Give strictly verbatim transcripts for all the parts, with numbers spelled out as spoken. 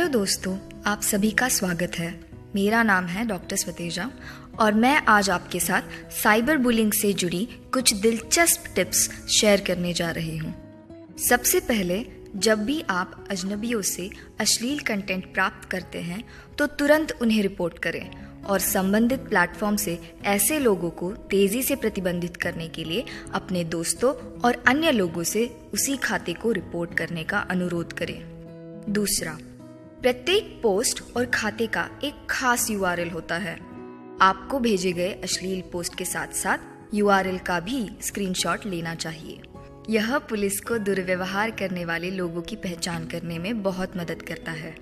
दोस्तों, आप सभी का स्वागत है। मेरा नाम है डॉक्टर स्वतेजा और मैं आज आपके साथ साइबर बुलिंग से जुड़ी कुछ दिलचस्प टिप्स शेयर करने जा रही हूँ। सबसे पहले, जब भी आप अजनबियों से अश्लील कंटेंट प्राप्त करते हैं तो तुरंत उन्हें रिपोर्ट करें और संबंधित प्लेटफॉर्म से ऐसे लोगों को तेजी से प्रतिबंधित करने के लिए अपने दोस्तों और अन्य लोगों से उसी खाते को रिपोर्ट करने का अनुरोध करें। दूसरा, प्रत्येक पोस्ट और खाते का एक खास यूआरएल होता है। आपको भेजे गए अश्लील पोस्ट के साथ साथ यूआरएल का भी स्क्रीनशॉट लेना चाहिए। यह पुलिस को दुर्व्यवहार करने वाले लोगों की पहचान करने में बहुत मदद करता है।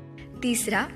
तीसरा,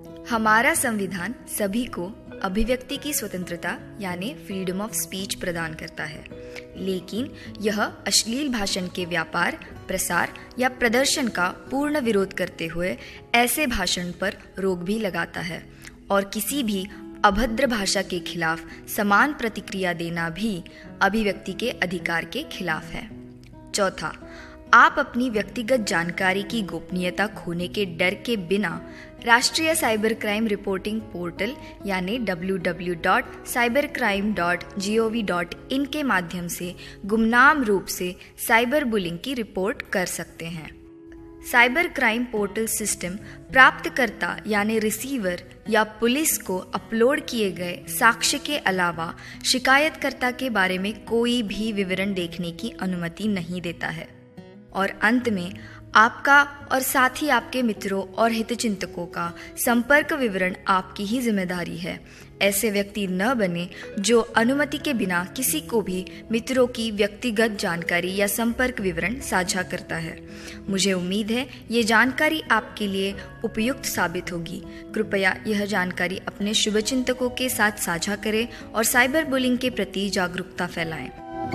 हमारा संविधान सभी को अभिव्यक्ति की स्वतंत्रता यानी फ्रीडम ऑफ स्पीच प्रदान करता है, लेकिन यह अश्लील भाषण के व्यापार, प्रसार या प्रदर्शन का पूर्ण विरोध करते हुए ऐसे भाषण पर रोक भी लगाता है और किसी भी अभद्र भाषा के खिलाफ समान प्रतिक्रिया देना भी अभिव्यक्ति के अधिकार के खिलाफ है। चौथा, आप अपनी व्यक्तिगत जानकारी की गोपनीयता खोने के डर के बिना राष्ट्रीय साइबर क्राइम रिपोर्टिंग पोर्टल यानी W W W dot cyber crime dot G O V dot in के माध्यम से गुमनाम रूप से साइबर बुलिंग की रिपोर्ट कर सकते हैं। साइबर क्राइम पोर्टल सिस्टम प्राप्तकर्ता यानी रिसीवर या पुलिस को अपलोड किए गए साक्ष्य के अलावा शिकायतकर्ता के बारे में कोई भी विवरण देखने की अनुमति नहीं देता है। और अंत में, आपका और साथ ही आपके मित्रों और हितचिंतकों का संपर्क विवरण आपकी ही जिम्मेदारी है। ऐसे व्यक्ति न बने जो अनुमति के बिना किसी को भी मित्रों की व्यक्तिगत जानकारी या संपर्क विवरण साझा करता है। मुझे उम्मीद है ये जानकारी आपके लिए उपयुक्त साबित होगी। कृपया यह जानकारी अपने शुभचिंतकों के साथ साझा करें और साइबर बुलिंग के प्रति जागरूकता फैलाएं।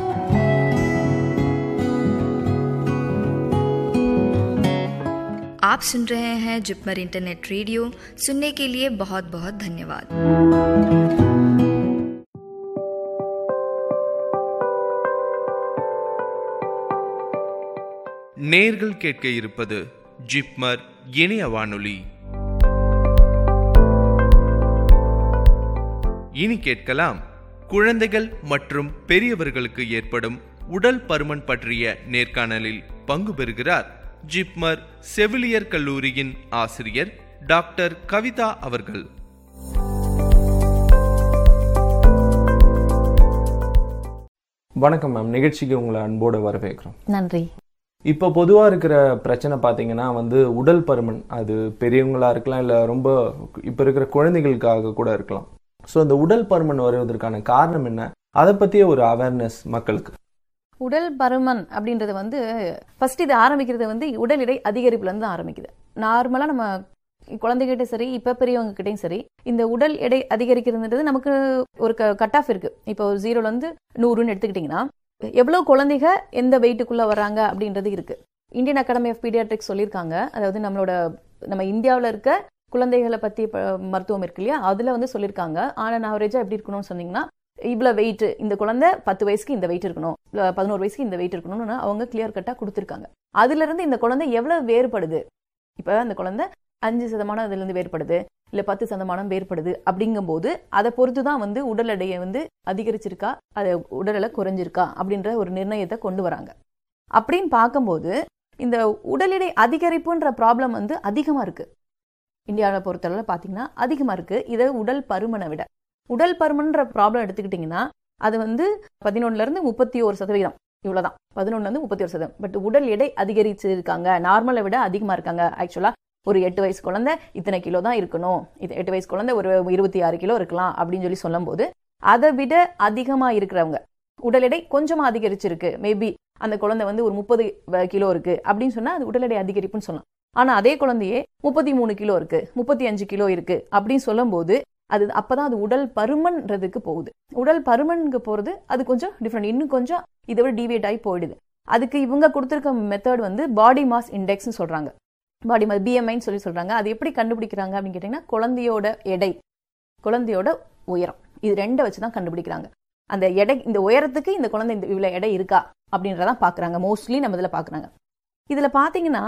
आप सुन रहे हैं जिपमर इंटरनेट रेडियो। सुनने के लिए बहुत बहुत धन्यवाद। நேயர்கள் கேட்க இருப்பது ஜிப்மர் இணைய வானொலி. இனி கேட்கலாம், குழந்தைகள் மற்றும் பெரியவர்களுக்கு ஏற்படும் உடல் பருமன் பற்றிய நேர்காணலில் பங்கு பெறுகிறார் ஜிப்மர் செவிலியர் கல்லூரியின் ஆசிரியர் டாக்டர் கவிதா அவர்கள். வணக்கம் மேம், நிகழ்ச்சிக்கு உங்களை அன்போடு வரவேற்கிறோம். நன்றி. இப்போ பொதுவாக இருக்கிற பிரச்சனை பார்த்தீங்கன்னா வந்து உடல் பருமன். அது பெரியவங்களா இருக்கலாம், இல்லை ரொம்ப இப்போ இருக்கிற குழந்தைகளுக்காக கூட இருக்கலாம். ஸோ இந்த உடல் பருமன் வருவதற்கான காரணம் என்ன, அதை பற்றிய ஒரு அவேர்னஸ் மக்களுக்கு. உடல் பருமன் அப்படின்றது வந்து ஃபர்ஸ்ட் இது ஆரம்பிக்கிறது வந்து உடல் எடை அதிகரிப்புல இருந்து தான் ஆரம்பிக்குது. நார்மலா நம்ம குழந்தைகிட்ட சரி, இப்ப பெரியவங்க கிட்டையும் சரி, இந்த உடல் எடை அதிகரிக்கிறதுன்றது நமக்கு ஒரு கட் ஆஃப் இருக்கு. இப்போ ஜீரோல இருந்து நூறுன்னு எடுத்துக்கிட்டீங்கன்னா எவ்வளவு குழந்தைங்க எந்த வெயிட்டுக்குள்ள வர்றாங்க அப்படின்றது இருக்கு. இந்தியன் அகாடமி ஆஃப் பீடியாட்ரிக்ஸ் சொல்லியிருக்காங்க. அதாவது நம்மளோட நம்ம இந்தியாவில் இருக்க குழந்தைகளை பத்தி மருத்துவம் இருக்கு இல்லையா, அதுல வந்து சொல்லியிருக்காங்க. ஆனா ஆவரேஜா எப்படி இருக்கணும்னு சொன்னீங்கன்னா, இவ்வளவு வெயிட், இந்த குழந்தை பத்து வயசுக்கு இந்த வெயிட் இருக்கணும், பதினோரு வயசுக்கு இந்த வெயிட் இருக்கணும்னு அவங்க கிளியர் கட்டா கொடுத்துருக்காங்க. அதுல இருந்து இந்த குழந்தை எவ்வளவு வேறுபடுது, இப்ப அந்த குழந்தை அஞ்சு சதமானம் அதுல இருந்து வேறுபடுது, இல்ல பத்து சதமானம் வேறுபடுது அப்படிங்கும் போது அதை பொறுத்துதான் வந்து உடல் எடையை வந்து அதிகரிச்சிருக்கா, அது உடல் எடை குறைஞ்சிருக்கா அப்படின்ற ஒரு நிர்ணயத்தை கொண்டு வராங்க. அப்படின்னு பார்க்கும்போது இந்த உடல் எடை அதிகரிப்புன்ற ப்ராப்ளம் வந்து அதிகமா இருக்கு. இந்தியாவை பொறுத்தளவுல பாத்தீங்கன்னா அதிகமா இருக்கு. இதை உடல் பருமனை விட உடல் பருமன்ற ப்ராப்ளம் எடுத்துக்கிட்டீங்கன்னா அது வந்து பதினொன்னுல இருந்து முப்பத்தி ஒரு சதவீதம் இவ்வளவுதான். பதினொன்னுல இருந்து முப்பத்தி ஒரு சதவீதம். பட் உடல் எடை அதிகரிச்சு இருக்காங்க, நார்மலை விட அதிகமா இருக்காங்க. ஆக்சுவலா ஒரு எட்டு வயசு குழந்தை இத்தனை கிலோ தான் இருக்கணும், இது எட்டு வயசு குழந்தை ஒரு இருபத்தி ஆறு கிலோ இருக்கலாம் அப்படின்னு சொல்லி சொல்லும் போது அதை விட அதிகமா இருக்கிறவங்க உடல் எடை கொஞ்சமா அதிகரிச்சிருக்கு, மேபி அந்த குழந்தை வந்து ஒரு முப்பது கிலோ இருக்கு அப்படின்னு சொன்னா அது உடல் எடை அதிகரிப்புன்னு சொல்லலாம். ஆனா அதே குழந்தையே முப்பத்தி மூணு கிலோ இருக்கு, முப்பத்தி அஞ்சு கிலோ இருக்கு அப்படின்னு சொல்லும் போது அது அப்பதான் அது உடல் பருமன்றதுக்கு போகுது. உடல் பருமனுக்கு போறது அது கொஞ்சம் டிஃப்ரெண்ட், இன்னும் கொஞ்சம் இதை விட டிவியேட் ஆகி போயிடுது. அதுக்கு இவங்க கொடுத்திருக்க மெத்தட் வந்து பாடி மாஸ் இண்டெக்ஸ் சொல்றாங்க. பாடி மாஸ் பிஎம்ஐன்னு சொல்லி சொல்றாங்க. அது எப்படி கண்டுபிடிக்கிறாங்க அப்படின்னு கேட்டீங்கன்னா, குழந்தையோட எடை, குழந்தையோட உயரம், இது ரெண்டை வச்சுதான் கண்டுபிடிக்கிறாங்க. அந்த எடை, இந்த உயரத்துக்கு இந்த குழந்தை இந்த இவ்வளவு எடை இருக்கா அப்படின்றதான் பாக்குறாங்க. மோஸ்ட்லி நம்ம இதுல பாக்குறாங்க. இதுல பாத்தீங்கன்னா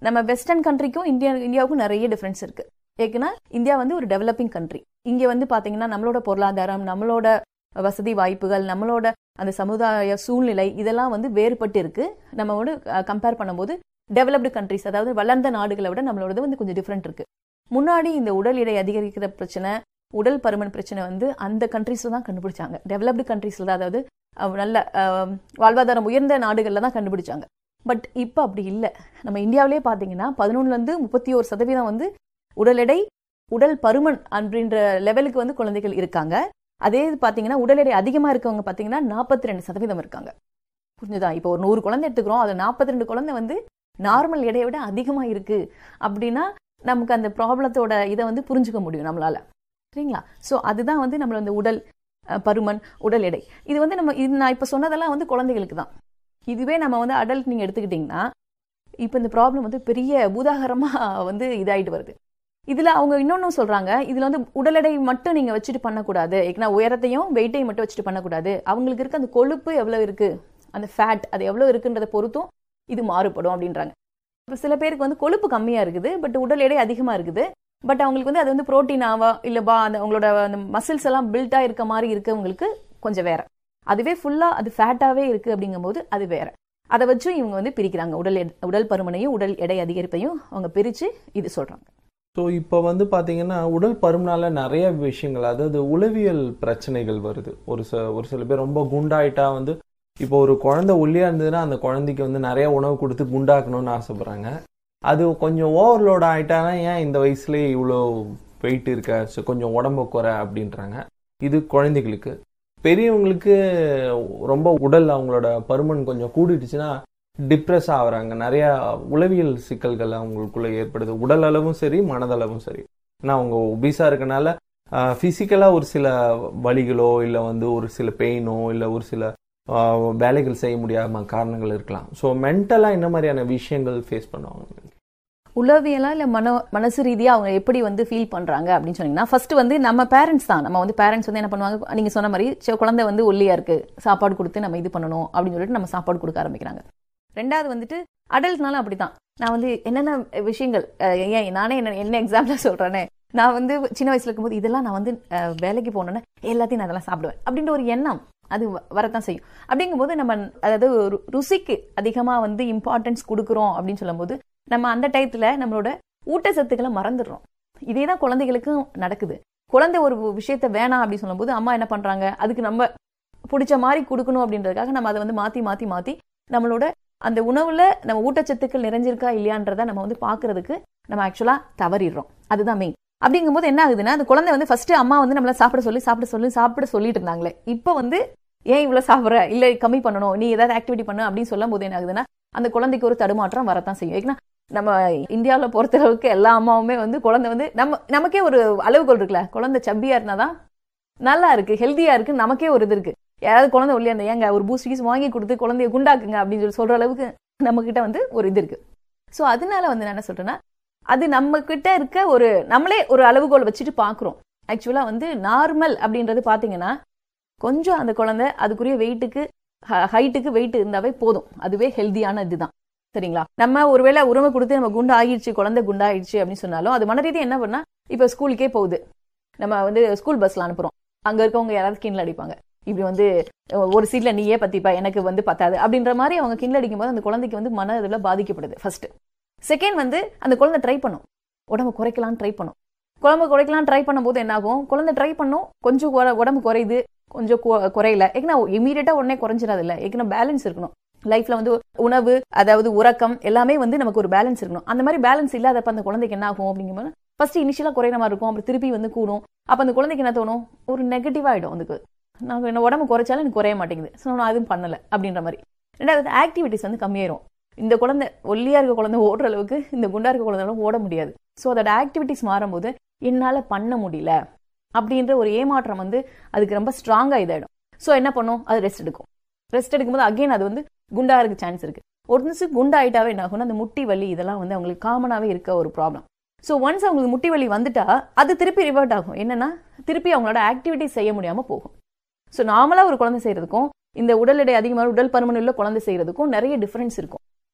நம்ம வெஸ்டர்ன் கண்ட்ரிக்கும் இந்தியா இந்தியாவுக்கும் நிறைய டிஃபரன்ஸ் இருக்கு. ஏன்னா இந்தியா வந்து ஒரு டெவலப்பிங் கண்ட்ரி. இங்க வந்து பாத்தீங்கன்னா நம்மளோட பொருளாதாரம், நம்மளோட வசதி வாய்ப்புகள், நம்மளோட அந்த சமுதாய சூழ்நிலை இதெல்லாம் வந்து வேறுபட்டு இருக்கு. நம்மளோட கம்பேர் பண்ணும்போது டெவலப்டு கண்ட்ரிஸ், அதாவது வளர்ந்த நாடுகளை விட நம்மளோடது வந்து கொஞ்சம் டிஃப்ரெண்ட் இருக்கு. முன்னாடி இந்த உடல் எடை அதிகரிக்கிற பிரச்சனை, உடல் பருமன் பிரச்சனை வந்து அந்த கண்ட்ரீஸ்ல தான் கண்டுபிடிச்சாங்க. டெவலப்டு கண்ட்ரீஸ்ல தான், அதாவது நல்ல வாழ்வாதாரம் உயர்ந்த நாடுகள்ல தான் கண்டுபிடிச்சாங்க. பட் இப்போ அப்படி இல்லை. நம்ம இந்தியாவிலே பார்த்தீங்கன்னா பதினொன்னுல இருந்து முப்பத்தி ஒரு சதவீதம் வந்து உடல் எடை உடல் பருமன் அப்படின்ற லெவலுக்கு வந்து குழந்தைகள் இருக்காங்க. அதே பார்த்தீங்கன்னா உடல் எடை அதிகமா இருக்கவங்க பார்த்தீங்கன்னா நாற்பத்தி ரெண்டு சதவீதம் இருக்காங்க. புரிஞ்சுதா? இப்போ ஒரு நூறு குழந்தை எடுத்துக்கிறோம், அது நாற்பத்தி ரெண்டு குழந்தை வந்து நார்மல் எடையை விட அதிகமா இருக்கு அப்படின்னா நமக்கு அந்த ப்ராப்ளத்தோட இதை வந்து புரிஞ்சுக்க முடியும் நம்மளால. சரிங்களா? ஸோ அதுதான் வந்து நம்மளோட இந்த உடல் பருமன், உடல் எடை. இது வந்து நம்ம இது நான் இப்போ சொன்னதெல்லாம் வந்து குழந்தைகளுக்கு தான். இதுவே நம்ம வந்து அடல்ட் நீங்க எடுத்துக்கிட்டீங்கன்னா இப்போ இந்த ப்ராப்ளம் வந்து பெரிய பூதாகரமா வந்து இதாயிட்டு வருது. இதுல அவங்க இன்னொன்னும் சொல்றாங்க, இதுல வந்து உடல் எடை மட்டும் நீங்க வச்சுட்டு பண்ணக்கூடாது, ஏன்னா உயரத்தையும் வெயிட்டையும் மட்டும் வச்சுட்டு பண்ணக்கூடாது. அவங்களுக்கு இருக்க அந்த கொழுப்பு எவ்வளவு இருக்கு, அந்த ஃபேட் அது எவ்வளவு இருக்குன்றத பொறுத்தும் இது மாறுபடும் அப்படின்றாங்க. இப்போ சில பேருக்கு வந்து கொழுப்பு கம்மியா இருக்குது, பட் உடல் எடை அதிகமா இருக்குது. பட் அவங்களுக்கு வந்து அது வந்து புரோட்டீனாவா இல்ல பா அந்த அவங்களோட அந்த மசில்ஸ் எல்லாம் பில்டா இருக்க மாதிரி இருக்கவங்களுக்கு கொஞ்சம் வேற. அதுவே ஃபுல்லா அது ஃபேட்டாவே இருக்கு அப்படிங்கும்போது அது வேற. அதை வச்சும் இவங்க வந்து பிரிக்கிறாங்க. உடல் உடல் பருமனையும் உடல் எடை அதிகரிப்பையும் அவங்க பிரிச்சு இது சொல்றாங்க. ஸோ இப்போ வந்து பார்த்தீங்கன்னா உடல் பருமனால நிறைய விஷயங்கள், அதாவது உளவியல் பிரச்சனைகள் வருது. ஒரு ச ஒரு சில பேர் ரொம்ப குண்டாயிட்டா வந்து, இப்போ ஒரு குழந்தை ஒல்லியா இருந்ததுன்னா அந்த குழந்தைக்கு வந்து நிறைய உணவு கொடுத்து குண்டாக்கணும்னு ஆசைப்படுறாங்க. அது கொஞ்சம் ஓவர்லோட் ஆகிட்டானா ஏன் இந்த வயசுலேயே இவ்வளோ வெயிட் இருக்க, ஸோ கொஞ்சம் உடம்பு குறை அப்படின்றாங்க. இது குழந்தைகளுக்கு. பெரியவங்களுக்கு ரொம்ப உடல் அவங்களோட பருமன் கொஞ்சம் கூடிடுச்சுன்னா டிப்ரெஸ் ஆகுறாங்க. நிறைய உளவியல் சிக்கல்கள் அவங்களுக்குள்ள ஏற்படுது, உடல் அளவும் சரி மனதளவும் சரி. ஏன்னா அவங்க ஒபீஸா இருக்கனால பிசிக்கலா ஒரு சில வலிகளோ இல்லை வந்து ஒரு சில பெயினோ இல்லை ஒரு சில வேலைகள் செய்ய முடியாம காரணங்கள் இருக்கலாம். ஸோ மென்டலா என்ன மாதிரியான விஷயங்கள் ஃபேஸ் பண்ணுவாங்க? உளவியலா இல்ல மன மனசு ரீதியா அவங்க எப்படி வந்து ஃபீல் பண்றாங்க அப்படின்னு சொன்னீங்கன்னா, ஃபர்ஸ்ட் வந்து நம்ம பேரண்ட்ஸ் தான். நம்ம வந்து பேரண்ட்ஸ் வந்து என்ன பண்ணுவாங்க, நீங்க சொன்ன மாதிரி குழந்தை வந்து ஒல்லியா இருக்கு, சாப்பாடு கொடுத்து நம்ம இது பண்ணணும் அப்படின்னு சொல்லிட்டு நம்ம சாப்பாடு கொடுக்க ஆரம்பிக்கிறாங்க. ரெண்டாவது வந்துட்டு அடல்ட்னால அப்படித்தான். நான் வந்து என்னென்ன விஷயங்கள், ஏன் நானே என்ன என்ன எக்ஸாம்பிளா சொல்றேனே, நான் வந்து சின்ன வயசுல இருக்கும்போது இதெல்லாம் நான் வந்து வேலைக்கு போனோன்னே எல்லாத்தையும் நான் அதெல்லாம் சாப்பிடுவேன் அப்படின்ற ஒரு எண்ணம் அது வரத்தான் செய்யும். அப்படிங்கும்போது நம்ம அதாவது ருசிக்கு அதிகமா வந்து இம்பார்ட்டன்ஸ் கொடுக்குறோம் அப்படின்னு சொல்லும் போது நம்ம அந்த டயத்துல நம்மளோட ஊட்டச்சத்துக்களை மறந்துடுறோம். இதே தான் குழந்தைகளுக்கும் நடக்குது. குழந்தை ஒரு விஷயத்த வேணாம் அப்படின்னு சொல்லும் போது அம்மா என்ன பண்றாங்க, அதுக்கு நம்ம பிடிச்ச மாதிரி கொடுக்கணும் அப்படின்றதுக்காக நம்ம அதை வந்து மாத்தி மாத்தி மாத்தி நம்மளோட அந்த உணவுல நம்ம ஊட்டச்சத்துக்கள் நிறைஞ்சிருக்கா இல்லையான்றத நம்ம வந்து பாக்குறதுக்கு நம்ம ஆக்சுவலா தவறிடுறோம். அதுதான் மெயின். அப்படிங்கும்போது என்ன ஆகுதுன்னா, அந்த குழந்தை வந்து ஃபர்ஸ்ட் அம்மா வந்து நம்மள சாப்பிட சொல்லி சாப்பிட சொல்லி சாப்பிட சொல்லிட்டு இருந்தாங்களே, இப்போ வந்து ஏன் இவ்வளவு சாப்பிட்ற, இல்ல கம்மி பண்ணணும், நீ ஏதாவது ஆக்டிவிட்டி பண்ணு அப்படின்னு சொல்லும் போது என்ன ஆகுதுன்னா, அந்த குழந்தைக்கு ஒரு தடுமாற்றம் வரத்தான் செய்யும். ஏன்னா நம்ம இந்தியாவில் பொறுத்த அளவுக்கு எல்லா அம்மாவுமே வந்து குழந்தை வந்து நம்ம நமக்கே ஒரு அளவுகோல் இருக்குல்ல, குழந்தை சப்பியா இருந்தாதான் நல்லா இருக்கு, ஹெல்த்தியா இருக்கு, நமக்கே ஒரு இது இருக்கு. யாராவது குழந்தை ஒல்லியா இருந்தா ஏங்க ஒரு பூஸ்ட் கீஸ் வாங்கி கொடுத்து குழந்தைய குண்டாக்குங்க அப்படின்னு சொல்லி சொல்ற அளவுக்கு நம்ம கிட்ட வந்து ஒரு இது இருக்கு. ஸோ அதனால வந்து நான் என்ன சொல்றேன்னா, அது நம்ம கிட்ட இருக்க ஒரு நம்மளே ஒரு அளவுகோல் வச்சுட்டு பாக்குறோம். ஆக்சுவலா வந்து நார்மல் அப்படின்றது பாத்தீங்கன்னா கொஞ்சம் அந்த குழந்தை அதுக்குரிய வெயிட்டுக்கு ஹைட்டுக்கு வெயிட் இருந்தாவே போதும், அதுவே ஹெல்தியான இதுதான். சரிங்களா? நம்ம ஒருவேளை உரிமை கொடுத்து நம்ம குண்டா ஆகிடுச்சு, குழந்தை குண்டா ஆயிடுச்சு அப்படின்னு சொன்னாலும் அது மன ரீதியா என்ன பண்ணா, இப்ப ஸ்கூலுக்கே போகுது, நம்ம வந்து ஸ்கூல் பஸ்ல அனுப்புறோம், அங்க இருக்கவங்க யாராவது கிண்டல் அடிப்பாங்க, இப்படி வந்து ஒரு சீட்ல நீயே பத்திப்பா எனக்கு வந்து பத்தாது அப்படின்ற மாதிரி அவங்க கிண்டல் அடிக்கும் போது அந்த குழந்தைக்கு வந்து மன இதுல பாதிக்கப்படுது. ஃபர்ஸ்ட். செகண்ட் வந்து அந்த குழந்தை ட்ரை பண்ணும், உடம்பு குறைக்கலாம் ட்ரை பண்ணும். குழம்பு குறைக்கலாம் ட்ரை பண்ணும் போது என்ன ஆகும், குழந்தை ட்ரை பண்ணும், கொஞ்சம் உடம்பு குறையுது, கொஞ்சம் குறையல, ஏன்னா இமீடியட்டா உடனே குறைஞ்சிடாது இல்ல, ஏன்னா பேலன்ஸ் இருக்கணும் லைஃப்ல. வந்து உணவு அதாவது உறக்கம் எல்லாமே வந்து நமக்கு ஒரு பேலன்ஸ் இருக்கணும். அந்த மாதிரி பேலன்ஸ் இல்லாதப்ப அந்த குழந்தைக்கு என்ன ஆகும் அப்படிங்கும்போது ஃபர்ஸ்ட் இனிஷியலா குறையிற மாதிரி இருக்கும், அப்புறம் திருப்பி வந்து கூடும். அப்ப அந்த குழந்தைக்கு என்ன தோணும், ஒரு நெகட்டிவ் ஆயிடும், அதுக்கு நான் என்ன உடம்பு குறைச்சாலும் எனக்கு குறைய மாட்டேங்குது, ஸோ நான் அதுவும் பண்ணல அப்படின்ற மாதிரி. ரெண்டாவது ஆக்டிவிட்டிஸ் வந்து கம்மியாயிரும். இந்த குழந்தை ஒல்லியா இருக்க குழந்தை ஓடுற அளவுக்கு இந்த குண்டா இருக்க குழந்தைகளும் ஓட முடியாது. ஸோ அதோட ஆக்டிவிட்டிஸ் மாறும்போது என்னால பண்ண முடியல அப்படின்ற ஒரு ஏமாற்றம் வந்து அதுக்கு ரொம்ப ஸ்ட்ராங்கா இதாயிடும். ஸோ என்ன பண்ணும், அது ரெஸ்ட் எடுக்கும். ரெஸ்ட் எடுக்கும்போது அகைன் அது வந்து குண்டா இருக்க சான்ஸ் இருக்கு. ஒரு நிமிஷம் குண்டா ஆயிட்டாவே என்ன ஆகும்னா, அந்த முட்டி வலி இதெல்லாம் வந்து அவங்களுக்கு காமனாவே இருக்க ஒரு ப்ராப்ளம். ஸோ ஒன்ஸ் அவங்களுக்கு முட்டி வலி வந்துட்டா அது திருப்பி ரிவர்ட் ஆகும். என்னன்னா திருப்பி அவங்களோட ஆக்டிவிட்டிஸ் செய்ய முடியாம போகும். ஸோ நார்மலா ஒரு குழந்தை செய்யறதுக்கும் இந்த உடல் எடை அதிகமாக உடல் பருமன் உள்ள குழந்தை செய்யறதுக்கும் நிறைய டிஃபரன்ஸ் இருக்கும்.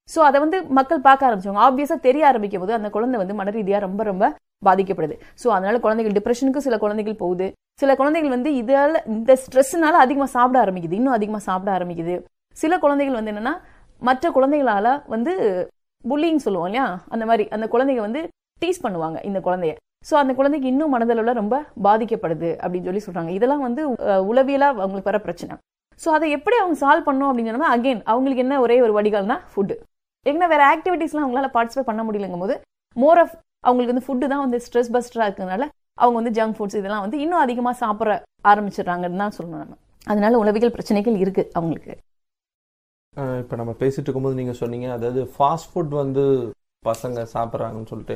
ஸோ அதை வந்து மக்கள் பார்க்க ஆரம்பிச்சாங்க. ஆப்வியஸா தெரிய ஆரம்பிக்கும் போது அந்த குழந்தை வந்து மன ரீதியா ரொம்ப ரொம்ப பாதிக்கப்படுது. ஸோ அதனால குழந்தைகள் டிப்ரெஷனுக்கு சில குழந்தைகள் போகுது. சில குழந்தைகள் வந்து இதால இந்த ஸ்ட்ரெஸ்னால அதிகமா சாப்பிட ஆரம்பிக்குது, இன்னும் அதிகமா சாப்பிட ஆரம்பிக்குது. சில குழந்தைகள் வந்து என்னன்னா மற்ற குழந்தைகளால வந்து புல்லிங் சொல்லுவோம் இல்லையா, அந்த மாதிரி அந்த குழந்தைங்க வந்து டீஸ் பண்ணுவாங்க இந்த குழந்தைய. ஸோ அந்த குழந்தைக்கு இன்னும் மனதளவுல ரொம்ப பாதிக்கப்படுது அப்படின்னு சொல்லி சொல்றாங்க. இதெல்லாம் வந்து உளவியலா அவங்களுக்கு வர பிரச்சனை. ஸோ அதை எப்படி அவங்க சால்வ் பண்ணணும் அப்படின்னு சொன்னா அகைன் அவங்களுக்கு என்ன ஒரே ஒரு வடிகால்னா ஃபுட்டு. ஏன்னா வேற ஆக்டிவிட்டிஸ்லாம் அவங்களால பார்ட்டிசிபேட் பண்ண முடியலங்கும் போது மோர் ஆஃப் அவங்களுக்கு வந்து ஃபுட்டு தான் வந்து ஸ்ட்ரெஸ் பஸ்டரா இருக்கிறதுனால அவங்க வந்து ஜங்க் ஃபுட்ஸ் இதெல்லாம் வந்து இன்னும் அதிகமா சாப்பிட ஆரம்பிச்சிடுறாங்கன்னு தான் சொல்லணும் நம்ம. அதனால உளவியல் பிரச்சனைகள் இருக்கு அவங்களுக்கு. இப்போ நம்ம பேசிட்டு இருக்கும்போது நீங்க சொன்னீங்க, அதாவது ஃபாஸ்ட் ஃபுட் வந்து பசங்க சாப்பிட்றாங்கன்னு சொல்லிட்டு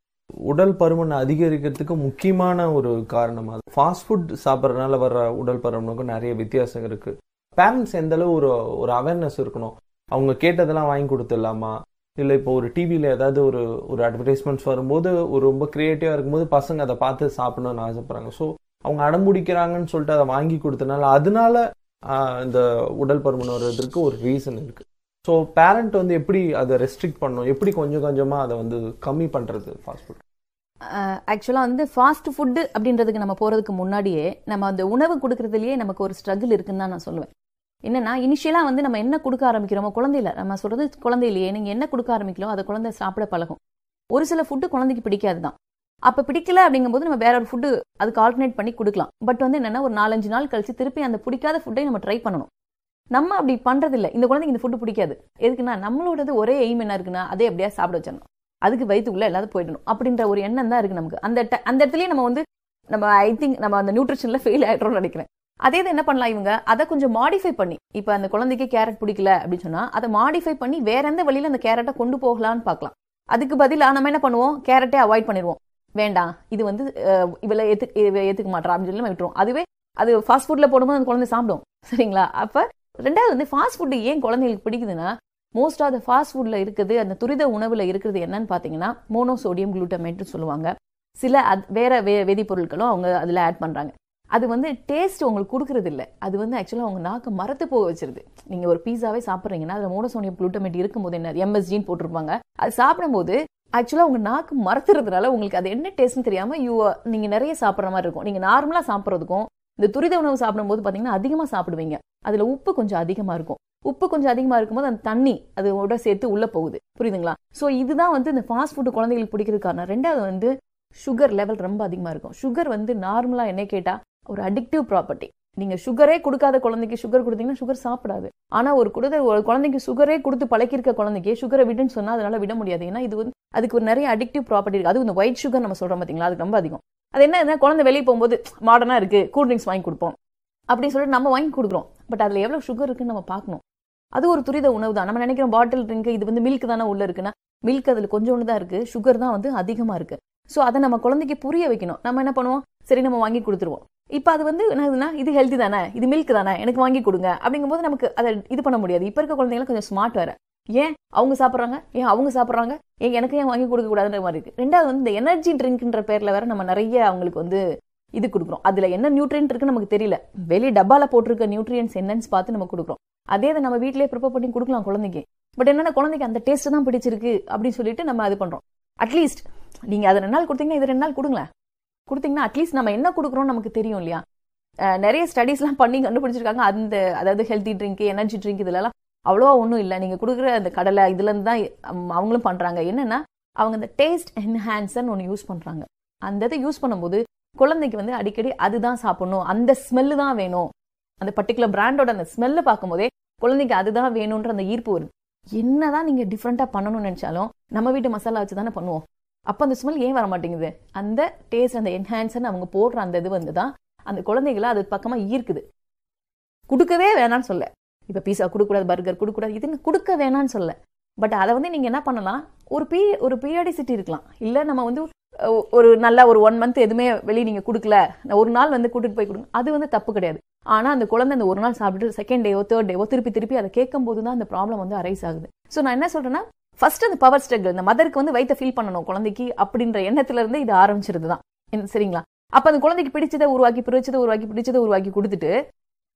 உடல் பருமன் அதிகரிக்கிறதுக்கு முக்கியமான ஒரு காரணம் அது. ஃபாஸ்ட் ஃபுட் சாப்பிட்றதுனால வர்ற உடல் பருமனுக்கும் நிறைய வித்தியாசம் இருக்கு. பேரண்ட்ஸ் எந்த அளவு ஒரு ஒரு அவேர்னஸ் இருக்கணும், அவங்க கேட்டதெல்லாம் வாங்கி கொடுத்துடலாமா, இல்லை இப்போ ஒரு டிவியில் ஏதாவது ஒரு ஒரு அட்வர்டைஸ்மெண்ட்ஸ் வரும்போது ஒரு ரொம்ப கிரியேட்டிவாக இருக்கும்போது பசங்க அதை பார்த்து சாப்பிடணும்னு ஆசைப்படுறாங்க. ஸோ அவங்க அடம்பிடிக்கிறாங்கன்னு சொல்லிட்டு அதை வாங்கி கொடுத்தனால அதனால இந்த உடல் பருமன் வர்றதுக்கு ஒரு ரீசன் இருக்கு. ஸோ பேரண்ட் வந்து எப்படி அதை ரெஸ்ட்ரிக்ட் பண்ணணும், எப்படி கொஞ்சம் கொஞ்சமாக அதை வந்து கம்மி பண்ணுறது ஃபாஸ்ட் ஃபுட்? ஆக்சுவலாக வந்து ஃபாஸ்ட் ஃபுட்டு அப்படின்றதுக்கு நம்ம போகிறதுக்கு முன்னாடியே நம்ம அந்த உணவு கொடுக்கறதுலேயே நமக்கு ஒரு ஸ்ட்ரகிள் இருக்குன்னு தான் நான் சொல்லுவேன். என்னன்னா இனிஷியலாக வந்து நம்ம என்ன கொடுக்க ஆரம்பிக்கிறோமோ, குழந்தையில நம்ம சொல்றது குழந்தையிலேயே நீங்கள் என்ன கொடுக்க ஆரம்பிக்கலாம் அதை குழந்தை சாப்பிட பழகும். ஒரு சில ஃபுட்டு குழந்தைக்கு பிடிக்காது தான். அப்போ பிடிக்கல அப்படிங்கும்போது நம்ம வேற ஒரு ஃபுட்டு அதுக்கு ஆல்டர்னேட் பண்ணி கொடுக்கலாம். பட் வந்து என்னன்னா ஒரு நாலஞ்சு நாள் கழிச்சு திருப்பி அந்த பிடிக்காத ஃபுட்டை நம்ம ட்ரை பண்ணணும். நம்ம அப்படி பண்றது இல்லை. இந்த குழந்தைக்கு இந்த ஃபுட்டு பிடிக்காது, எதுக்குன்னா நம்மளோடது ஒரே எய்ம் என்ன இருக்குன்னா அதே அப்படியே சாப்பிட வச்சிடணும், அதுக்கு வயிற்றுக்குள்ள எல்லாரும் போயிடணும் அப்படின்ற ஒரு எண்ணம் தான் இருக்கு நமக்கு. அந்த அந்த இடத்துலயே நம்ம வந்து நம்ம ஐ திங்க் நம்ம அந்த நியூட்ரிஷன்ல ஃபெயில் ஆயிடுறோம்னு நினைக்கிறேன். அதே இது என்ன பண்ணலாம், இவங்க அதை கொஞ்சம் மாடிஃபை பண்ணி, இப்போ அந்த குழந்தைக்கு கேரட் பிடிக்கல அப்படின்னு சொன்னா அதை மாடிஃபை பண்ணி வேற எந்த வழியில அந்த கேரட்டை கொண்டு போகலான்னு பார்க்கலாம். அதுக்கு பதிலாக நம்ம என்ன பண்ணுவோம், கேரட்டே அவாய்ட் பண்ணிடுவோம், வேண்டாம் இது வந்து இவளை ஏத்து ஏத்துக்க மாட்டா அப்படின்னு சொல்லி நம்ம விட்டுருவோம். அதுவே அது ஃபாஸ்ட் ஃபுட்ல போடும்போது அந்த குழந்தை சாப்பிடும், சரிங்களா? அப்ப ரெண்டாவது வந்து ஃபாஸ்ட் ஃபுட் ஏன் குழந்தைகளுக்கு பிடிக்குதுன்னா, மோஸ்ட் ஆஃப் த ஃபாஸ்ட் ஃபுட்ல இருக்குது அந்த துரித உணவுல இருக்கிறது என்னன்னு பாத்தீங்கன்னா மோனோசோடியம் குளூட்டமேட் சொல்லுவாங்க. சில வேற வே வேதிப்பொருட்களும் அவங்க அதுல ஆட் பண்றாங்க. அது வந்து டேஸ்ட் உங்களுக்கு கொடுக்கறது இல்லை, அது வந்து ஆக்சுவலாக அவங்க நாக்கு மரத்து போக வச்சிருது. நீங்க ஒரு பீஸாவே சாப்பிட்றீங்கன்னா அதுல மோனோசோடியம் குளூட்டமேட் இருக்கும்போது என்ன எம்எஸ்ஜின்னு போட்டிருப்பாங்க, அது சாப்பிடும்போது ஆக்சுவலாக உங்க நாக்கு மரத்துறதுனால உங்களுக்கு அது என்ன டேஸ்ட்னு தெரியாம யூ நீங்க நிறைய சாப்பிட்ற மாதிரி இருக்கும். நீங்க நார்மலா சாப்பிட்றதுக்கும் இந்த துரித உணவு சாப்பிடும்போது பாத்தீங்கன்னா அதிகமா சாப்பிடுவீங்க, அதுல உப்பு கொஞ்சம் அதிகமா இருக்கும். உப்பு கொஞ்சம் அதிகமா இருக்கும்போது அந்த தண்ணி அதோட சேர்த்து உள்ள போகுது, புரியுதுங்களா? ஸோ இதுதான் வந்து இந்த ஃபாஸ்ட் ஃபுட் குழந்தைகளுக்கு பிடிக்கிறது காரணம். ரெண்டாவது வந்து சுகர் லெவல் ரொம்ப அதிகமா இருக்கும். சுகர் வந்து நார்மலா என்ன கேட்டா ஒரு அடிக்டிவ் ப்ராப்பர்ட்டி. நீங்க சுகரே கொடுக்காத குழந்தைக்கு சுகர் கொடுத்தீங்கன்னா சுகர் சாப்பிடாது. ஆனா ஒரு குழந்தை ஒரு குழந்தைக்கு சுகரே கொடுத்து பழக்கிருக்க குழந்தைக்கு சுகரை விடுன்னு சொன்னா அதனால விட முடியாது. ஏன்னா இது வந்து அதுக்கு ஒரு நிறைய அடிக்டிவ் ப்ராப்பர்ட்டி இருக்கு. அது இந்த ஒயிட் சுகர் நம்ம சொல்றோம் பாத்தீங்களா, அதுக்கு ரொம்ப அதிகம். அது என்ன, குழந்தை வெளியே போகும்போது மாடர்னா இருக்கு கூல் ட்ரிங்க்ஸ் வாங்கி கொடுப்போம் அப்படின்னு சொல்லிட்டு நம்ம வாங்கி கொடுக்குறோம். பட் அதுல எவ்வளவு சுகர் இருக்குன்னு நம்ம பார்க்கணும். அது ஒரு துரித உணவு தான். நம்ம நினைக்கிறோம் பாட்டில் ட்ரிங்க் இது வந்து மில்க் தானே உள்ள இருக்குன்னா, மில்க் அதுல கொஞ்சம் ஒன்று தான் இருக்கு, சுகர் தான் வந்து அதிகமா இருக்கு. ஸோ அதை நம்ம குழந்தைக்கு புரிய வைக்கணும். நம்ம என்ன பண்ணுவோம், சரி நம்ம வாங்கி கொடுத்துருவோம். இப்போ அது வந்து என்னதுன்னா இது ஹெல்த்தி தானே, இது மில்க் தானே, எனக்கு வாங்கி கொடுங்க அப்படிங்கும்போது நமக்கு அதை இது பண்ண முடியாது. இப்போ இருக்க குழந்தைங்க கொஞ்சம் ஸ்மார்ட் வேற, ஏன் அவங்க சாப்பிட்றாங்க, ஏன் அவங்க சாப்பிட்றாங்க, ஏன் எனக்கு ஏன் வாங்கி கொடுக்க கூடாதுன்ற மாதிரி இருக்கு. ரெண்டாவது வந்து இந்த எனர்ஜி ட்ரிங்க்ன்ற பேர்ல வேற நம்ம நிறைய அவங்களுக்கு வந்து இது கொடுக்குறோம். அதுல என்ன நியூட்ரியன்ட் இருக்குன்னு நமக்கு தெரியல, வெளியே டப்பால போட்டிருக்க நியூட்ரியன்ஸ் என்னன்னு பார்த்து நம்ம கொடுக்குறோம். அதே அதை நம்ம வீட்டிலேயே ப்ரிப்பேர் பண்ணி கொடுக்கலாம் குழந்தைக்கு. பட் என்னன்னா குழந்தைக்கு அந்த டேஸ்ட் தான் பிடிச்சிருக்கு அப்படின்னு சொல்லிட்டு நம்ம அது பண்றோம். அட்லீஸ்ட் நீங்க அதை ரெண்டு நாள் கொடுத்தீங்கன்னா இது ரெண்டு நாள் கொடுங்களேன், கொடுத்தீங்கன்னா அட்லீஸ்ட் நம்ம என்ன கொடுக்குறோம் நமக்கு தெரியும் இல்லையா. நிறைய ஸ்டடிஸ்லாம் பண்ணி கண்டுபிடிச்சிருக்காங்க. அந்த அதாவது ஹெல்த்தி ட்ரிங்க், எனர்ஜி ட்ரிங்க் இதுலலாம் அவ்வளோவா ஒன்றும் இல்லை. நீங்க கொடுக்குற அந்த கடலை இதுல இருந்து தான் அவங்களும் பண்றாங்க. என்னன்னா அவங்க அந்த டேஸ்ட் என்ஹான்சர்னு ஒன்று யூஸ் பண்றாங்க. அந்த இதை யூஸ் பண்ணும்போது குழந்தைக்கு வந்து அடிக்கடி அதுதான் சாப்பிடணும், அந்த ஸ்மெல்லு தான் வேணும், அந்த பர்டிகுலர் பிராண்டோட அந்த ஸ்மெல்லு பார்க்கும்போதே குழந்தைக்கு அதுதான் வேணும்ன்ற அந்த ஈர்ப்பு வருது. என்னதான் நீங்க டிஃப்ரெண்டா பண்ணணும்னு நினைச்சாலும் நம்ம வீட்டு மசாலா வச்சு தானே பண்ணுவோம். அப்ப அந்த ஸ்மெல் ஏன் வர மாட்டேங்குது, அந்த டேஸ்ட் அந்த என்ஹான்சர் அவங்க போடுற அந்த இது வந்துதான் அந்த குழந்தைகளை அது பக்கமா ஈர்க்குது. கொடுக்கவே வேணான்னு சொல்ல, இப்ப பீஸா கொடுக்கூடாது, பர்கர் கொடுக்கூடாது, இதுன்னு கொடுக்க வேணான்னு சொல்ல. பட் அதை வந்து நீங்க என்ன பண்ணலாம், ஒரு பீ ஒரு பீரியாடிசிட்டி இருக்கலாம். இல்ல நம்ம வந்து ஒரு நல்ல ஒரு ஒன் மந்த் எதுவுமே வெளியே நீங்க கொடுக்கல, ஒரு நாள் வந்து கூட்டிட்டு போய் கொடுங்க, அது வந்து தப்பு கிடையாது. ஆனா அந்த குழந்தை அந்த ஒரு நாள் சாப்பிட்டு செகண்ட் டேவோ தேர்ட் டேவோ திருப்பி திருப்பி அதை கேட்கும் போதுதான் அந்த ப்ராப்ளம் வந்து அரைஸ் ஆகுது. ஸோ நான் என்ன சொல்றேன்னா, ஃபர்ஸ்ட் அந்த பவர் ஸ்ட்ரகிள், இந்த மதருக்கு வந்து வயித்தை ஃபீல் பண்ணணும் குழந்தைக்கு அப்படின்ற எண்ணத்துல இருந்து இது ஆரம்பிச்சிருதுதான், சரிங்களா? அப்ப அந்த குழந்தைக்கு பிடிச்சதை உருவாக்கி பிடிச்சதை உருவாக்கி பிடிச்சதை உருவாக்கி கொடுத்துட்டு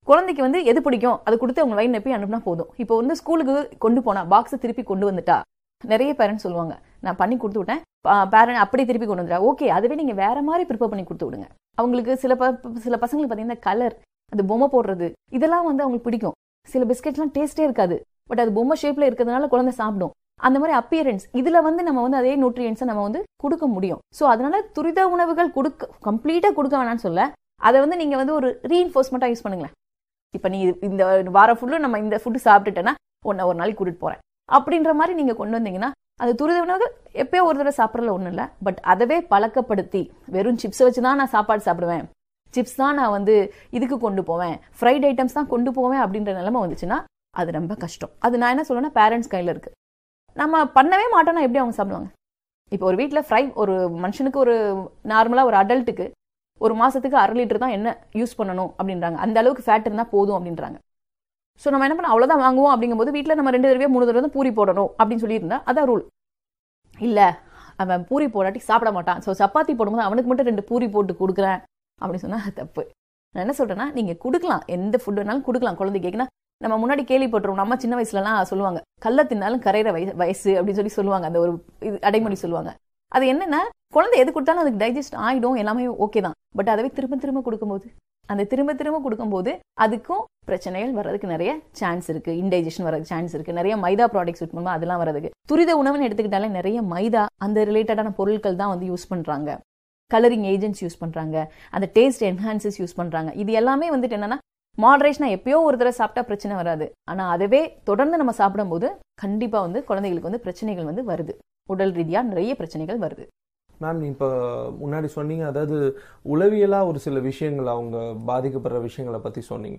குழந்தைக்கு வந்து எது பிடிக்கும் அது கொடுத்து அவங்க வயிறு நப்பி அனுப்புனா போதும். இப்போ வந்து ஸ்கூலுக்கு கொண்டு போனா பாக்ஸ் திருப்பி கொண்டு வந்துட்டா நிறைய பேரண்ட்ஸ் சொல்லுவாங்க, நான் பண்ணி கொடுத்து விட்டேன், பேரண்ட் அப்படி திருப்பி கொண்டு வந்துட்டா. ஓகே, அதுவே நீங்க வேற மாதிரி ப்ரிப்பேர் பண்ணி கொடுத்து விடுங்க. அவங்களுக்கு சில சில பசங்களுக்கு பார்த்தீங்கன்னா கலர், அது பொம்மை போடுறது, இதெல்லாம் வந்து அவங்களுக்கு பிடிக்கும். சில பிஸ்கெட்லாம் டேஸ்டே இருக்காது, பட் அது பொம்மை ஷேப்ல இருக்கிறதுனால குழந்தை சாப்பிடும். அந்த மாதிரி அப்பியரன்ஸ் இதுல வந்து நம்ம வந்து அதே நியூட்ரியன்ஸை நம்ம வந்து கொடுக்க முடியும். ஸோ அதனால துரித உணவுகள் கொடுக்க கம்ப்ளீட்டா கொடுக்க வேணாம்னு சொல்ல, அதை வந்து நீங்க வந்து ஒரு ரீஇன்ஃபோர்ஸ்மெண்டா யூஸ் பண்ணுங்களேன். இப்ப நீ இந்த வார ஃபுல்லு நம்ம இந்த ஃபுட்டு சாப்பிட்டுட்டேன்னா ஒன்னு ஒரு நாளைக்கு கூட்டிட்டு போறேன் அப்படின்ற மாதிரி நீங்க கொண்டு வந்தீங்கன்னா, அது துரித உணவுகள் எப்பயோ ஒரு தடவை சாப்பிடறதுல ஒண்ணும் இல்லை, பட் அதவே பழக்கப்படுத்தி வெறும் சிப்ஸை வச்சுதான் நான் சாப்பாடு சாப்பிடுவேன், சிப்ஸ் தான் நான் வந்து இதுக்கு கொண்டு போவேன், ஃப்ரைட் ஐட்டம்ஸ் தான் கொண்டு போவேன் அப்படின்ற நிலைமை வந்துச்சுன்னா அது ரொம்ப கஷ்டம். அது நான் என்ன சொல்லுவேன்னா பேரண்ட்ஸ் கையில இருக்கு. நம்ம பண்ணவே மாட்டோம்னா எப்படி அவங்க சாப்பிடுவாங்க? இப்போ ஒரு வீட்டில் ஃப்ரை ஒரு மனுஷனுக்கு ஒரு நார்மலாக ஒரு அடல்ட்டுக்கு ஒரு மாசத்துக்கு அரை லிட்டர் தான் என்ன யூஸ் பண்ணணும் அப்படின்றாங்க. அந்த அளவுக்கு ஃபேட் இருந்தால் போதும் அப்படின்றாங்க. ஸோ நம்ம என்ன பண்ண அவ்வளோதான் வாங்குவோம் அப்படிங்கும்போது வீட்டில் நம்ம ரெண்டு தடவை மூணு தடவை தான் பூரி போடணும் அப்படின்னு சொல்லியிருந்தா அதான் ரூல். இல்லை அவன் பூரி போடாட்டி சாப்பிட மாட்டான், ஸோ சப்பாத்தி போடும்போது அவனுக்கு மட்டும் ரெண்டு பூரி போட்டு கொடுக்குறேன் அப்படின்னு சொன்னா தப்பு. நான் என்ன சொல்றேன்னா, நீங்க கொடுக்கலாம், எந்த ஃபுட் வேணாலும் கொடுக்கலாம் குழந்தை கேட்குன்னா. நம்ம முன்னாடி கேள்விப்பட்டிருவோம், நம்ம சின்ன வயசுலலாம் சொல்லுவாங்க கல்ல தின்னாலும் கரையிற வயசு வயசு அப்படின்னு சொல்லி சொல்லுவாங்க. அந்த ஒரு இது அடைமொழி சொல்லுவாங்க. அது என்னன்னா, குழந்தை எது கொடுத்தாலும் அதுக்கு டைஜஸ்ட் ஆகிடும், எல்லாமே ஓகே தான். பட் அதவே திரும்ப திரும்ப கொடுக்கும்போது அந்த திரும்ப திரும்ப கொடுக்கும்போது அதுக்கும் பிரச்சனைகள் வர்றதுக்கு நிறைய சான்ஸ் இருக்கு. இன்டைஜஷன் வரதுக்கு சான்ஸ் இருக்கு. நிறைய மைதா ப்ராடக்ட்ஸ் யூஸ் பண்ணுவோம், அதெல்லாம் வரதுக்கு. துரித உணவுன்னு எடுத்துக்கிட்டாலே நிறைய மைதா அந்த ரிலேட்டடான பொருட்கள் தான் வந்து யூஸ் பண்றாங்க. கலரிங் ஏஜென்ட்ஸ் யூஸ் பண்றாங்க, அந்த டேஸ்ட் என்ஹான்சஸ் யூஸ் பண்றாங்க. இது எல்லாமே வந்துட்டு என்னன்னா, மாடரேஷனா எப்பயோ ஒரு தடவை சாப்பிட்டா பிரச்சனை வராது, ஆனா அதுவே தொடர்ந்து நம்ம சாப்பிடும் போது கண்டிப்பா வந்து குழந்தைகளுக்கு வந்து பிரச்சனைகள் வந்து வருது, உடல் ரீதியா நிறைய பிரச்சனைகள் வருது. மேம், இப்போ முன்னாடி சொன்னீங்க, அதாவது உளவியலா ஒரு சில விஷயங்கள் அவங்க பாதிக்கப்படுற விஷயங்களை பத்தி சொன்னீங்க.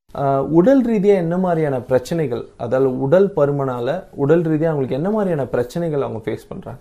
உடல் ரீதியா என்ன மாதிரியான பிரச்சனைகள், அதாவது உடல் பருமனால உடல் ரீதியா அவங்களுக்கு என்ன மாதிரியான பிரச்சனைகள் அவங்க ஃபேஸ் பண்றாங்க?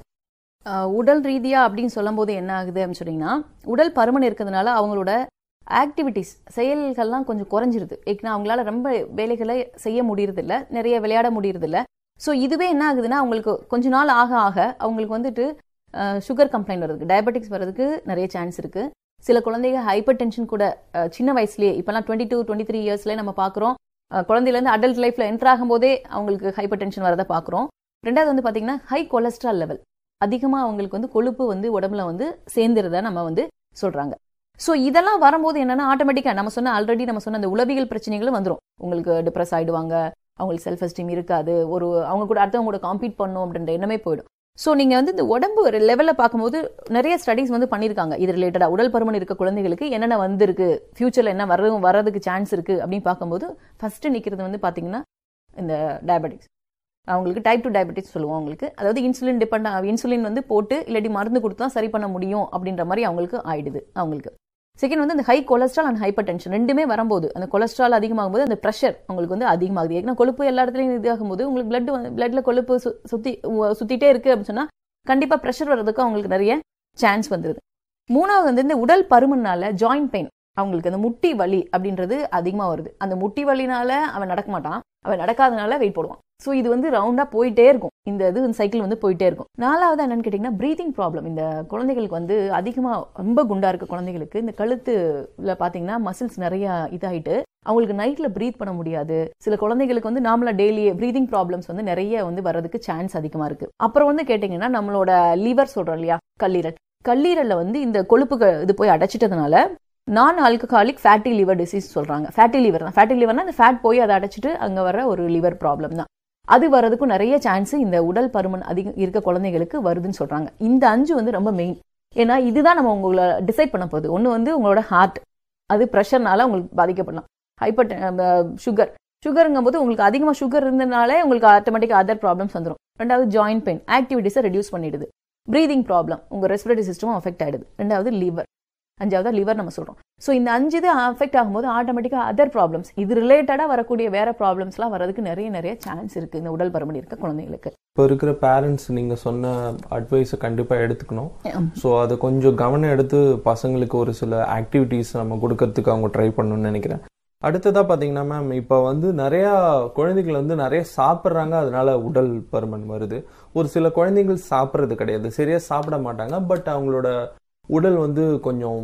உடல் ரீதியா அப்படின்னு சொல்லும் போது என்ன ஆகுது அப்படின்னு சொன்னீங்கன்னா, உடல் பருமன் இருக்கிறதுனால அவங்களோட ஆக்டிவிட்டிஸ் செயல்கள்லாம் கொஞ்சம் குறைஞ்சிருது. ஏன்னா அவங்களால ரொம்ப வேலைகளை செய்ய முடியறது இல்லை, நிறைய விளையாட முடியறது இல்லை. ஸோ இதுவே என்ன ஆகுதுன்னா, அவங்களுக்கு கொஞ்ச நாள் ஆக ஆக அவங்களுக்கு வந்துட்டு சுகர் கம்ப்ளைண்ட் வருதுக்கு, டயபெட்டிக்ஸ் வர்றதுக்கு நிறைய சான்ஸ் இருக்கு. சில குழந்தைங்க ஹைப்பர் டென்ஷன் கூட சின்ன வயசுலேயே, இப்பெல்லாம் டுவெண்ட்டி டூ டுவெண்ட்டி த்ரீ இயர்ஸ்லேயே நம்ம பார்க்குறோம், குழந்தையிலேருந்து அடல்ட் லைஃப்ல என்டர் ஆகும் போதே அவங்களுக்கு ஹைப்பர் டென்ஷன் வரதை பார்க்குறோம். ரெண்டாவது வந்து பார்த்தீங்கன்னா ஹை கொலஸ்ட்ரால் லெவல், அதிகமாக அவங்களுக்கு வந்து கொழுப்பு வந்து உடம்புல வந்து சேர்ந்துருத நம்ம வந்து சொல்றாங்க. ஸோ இதெல்லாம் வரும்போது என்னன்னா, ஆட்டோமேட்டிக்காக நம்ம சொன்ன ஆல்ரெடி நம்ம சொன்ன அந்த உளவியல் பிரச்சனைகளும் வந்துடும். உங்களுக்கு டிப்ரெஸ் ஆயிடுவாங்க, அவங்களுக்கு செல்ஃப் எஸ்டீம் இருக்காது, ஒரு அவங்க கூட அடுத்தவங்க கூட காம்பீட் பண்ணும் அப்படின்ற எண்ணமே போயிடும். ஸோ நீங்க வந்து இந்த உடம்பு ஒரு லெவலில் பார்க்கும்போது நிறைய ஸ்டடிஸ் வந்து பண்ணியிருக்காங்க இது ரிலேட்டடா. உடல் பருமன் இருக்க குழந்தைகளுக்கு என்னென்ன வந்திருக்கு, ஃபியூச்சர்ல என்ன வரும் வர்றதுக்கு சான்ஸ் இருக்கு அப்படின்னு பார்க்கும்போது ஃபர்ஸ்ட் நிற்கிறது வந்து பார்த்தீங்கன்னா இந்த டயபெட்டிக்ஸ். அவங்களுக்கு டைப் டூ டயபெட்டிஸ் சொல்லுவோம் அவங்களுக்கு. அதாவது இன்சுலின் டிபெண்ட், இன்சுலின் வந்து போட்டு இல்லாட்டி மருந்து கொடுத்து தான் சரி பண்ண முடியும் அப்படின்ற மாதிரி அவங்களுக்கு ஆயிடுது அவங்களுக்கு. செகண்ட் வந்து அந்த high cholesterol and hyper tension ரெண்டுமே வரும்போது, அந்த கொலஸ்ட்ரால் அதிகமாகும் போது அந்த ப்ரெஷர் உங்களுக்கு வந்து அதிகமாகுது. ஏன்னா கொழுப்பு எல்லா இடத்துலையும் இதாகும் போது உங்களுக்கு பிளட் பிளட்ல கொழுப்பு சுத்தி சுத்திட்டே இருக்கு அப்படின்னு சொன்னா கண்டிப்பா ப்ரெஷர் வர்றதுக்கு அவங்களுக்கு நிறைய சான்ஸ் வந்துருது. மூணாவது வந்து இந்த உடல் பருமனால ஜாயிண்ட் பெயின், அவங்களுக்கு அந்த முட்டி வலி அப்படின்றது அதிகமா வருது. அந்த முட்டி வலினால அவன் நடக்க மாட்டான், அவன் நடக்காதனால வெயிட் போடுவான். ஸோ இது வந்து ரவுண்டா போயிட்டே இருக்கும், இந்த இது சைக்கிள் வந்து போயிட்டே இருக்கும். நாலாவது என்னன்னு கேட்டீங்கன்னா பிரீதிங் ப்ராப்ளம். இந்த குழந்தைகளுக்கு வந்து அதிகமா ரொம்ப குண்டா இருக்க குழந்தைகளுக்கு இந்த கழுத்துல பாத்தீங்கன்னா மசில்ஸ் நிறைய இதாயிட்டு அவங்களுக்கு நைட்ல பிரீத் பண்ண முடியாது. சில குழந்தைகளுக்கு வந்து நார்மலா டெய்லி பிரீதிங் ப்ராப்ளம்ஸ் வந்து நிறைய வந்து வர்றதுக்கு சான்ஸ் அதிகமா இருக்கு. அப்புறம் வந்து கேட்டீங்கன்னா நம்மளோட லிவர் சொல்றோம் இல்லையா, கல்லீரல், கல்லீரல்ல வந்து இந்த கொழுப்புகள் இது போய் அடைச்சிட்டதுனால நான் ஆல்கஹாலிக் ஃபேட்டி லிவர் டிசீஸ் சொல்றாங்க. ஃபேட்டி லிவர் தான், ஃபேட்டி லிவர்னா அந்த ஃபேட் போய் அதை அடைச்சிட்டு அங்க வர ஒரு லிவர் ப்ராப்ளம் தான். அது வர்றதுக்கும் நிறைய சான்ஸ் இந்த உடல் பருமன் அதிகம் இருக்க குழந்தைகளுக்கு வருதுன்னு சொல்றாங்க. இந்த அஞ்சு வந்து ரொம்ப மெயின். ஏன்னா இதுதான் நம்ம உங்களை டிசைட் பண்ண போகுது. ஒன்று வந்து உங்களோட ஹார்ட், அது ப்ரெஷர்னால உங்களுக்கு பாதிக்கப்படலாம். ஹைப்பர் சுகர், சுகருங்கும் போது உங்களுக்கு அதிகமாக சுகர் இருந்ததுனாலே உங்களுக்கு ஆட்டோமேட்டிக்காக அதர் ப்ராப்ளம்ஸ் வந்துடும். ரெண்டாவது ஜாயிண்ட் பெயின், ஆக்டிவிட்டிஸை ரெடியூஸ் பண்ணிடுது. பிரீதிங் ப்ராப்ளம், உங்க ரெஸ்பிரேட்டரி சிஸ்டமும் அஃபெக்ட் ஆயிடுது. ரெண்டாவது லிவர், அஞ்சாவது லிவர் நம்ம சொல்றோம். ஸோ இந்த அஞ்சு இது அஃபெக்ட் ஆகும்போது ஆட்டோமேட்டிக்கா அதர் ப்ராப்ளம்ஸ், இது ரிலேட்டடா வரக்கூடிய வேற ப்ராப்ளம்ஸ்லாம் வரதுக்கு நிறைய நிறைய சான்ஸ் இருக்கு இந்த உடல் பருமன் இருக்க குழந்தைகளுக்கு. இப்போ இருக்கிற பேரண்ட்ஸ் நீங்க சொன்ன அட்வைஸை கண்டிப்பா எடுத்துக்கணும். ஸோ அதை கொஞ்சம் கவனம் எடுத்து பசங்களுக்கு ஒரு சில ஆக்டிவிட்டிஸ் நம்ம கொடுக்கறதுக்கு அவங்க ட்ரை பண்ணணும்னு நினைக்கிறேன். அடுத்ததா பாத்தீங்கன்னா மேம், இப்போ வந்து நிறைய குழந்தைகள் வந்து நிறைய சாப்பிட்றாங்க, அதனால உடல் பருமன் வருது. ஒரு சில குழந்தைகள் சாப்பிட்றது கிடையாது, சரியா சாப்பிட மாட்டாங்க, பட் அவங்களோட உடல் வந்து கொஞ்சம்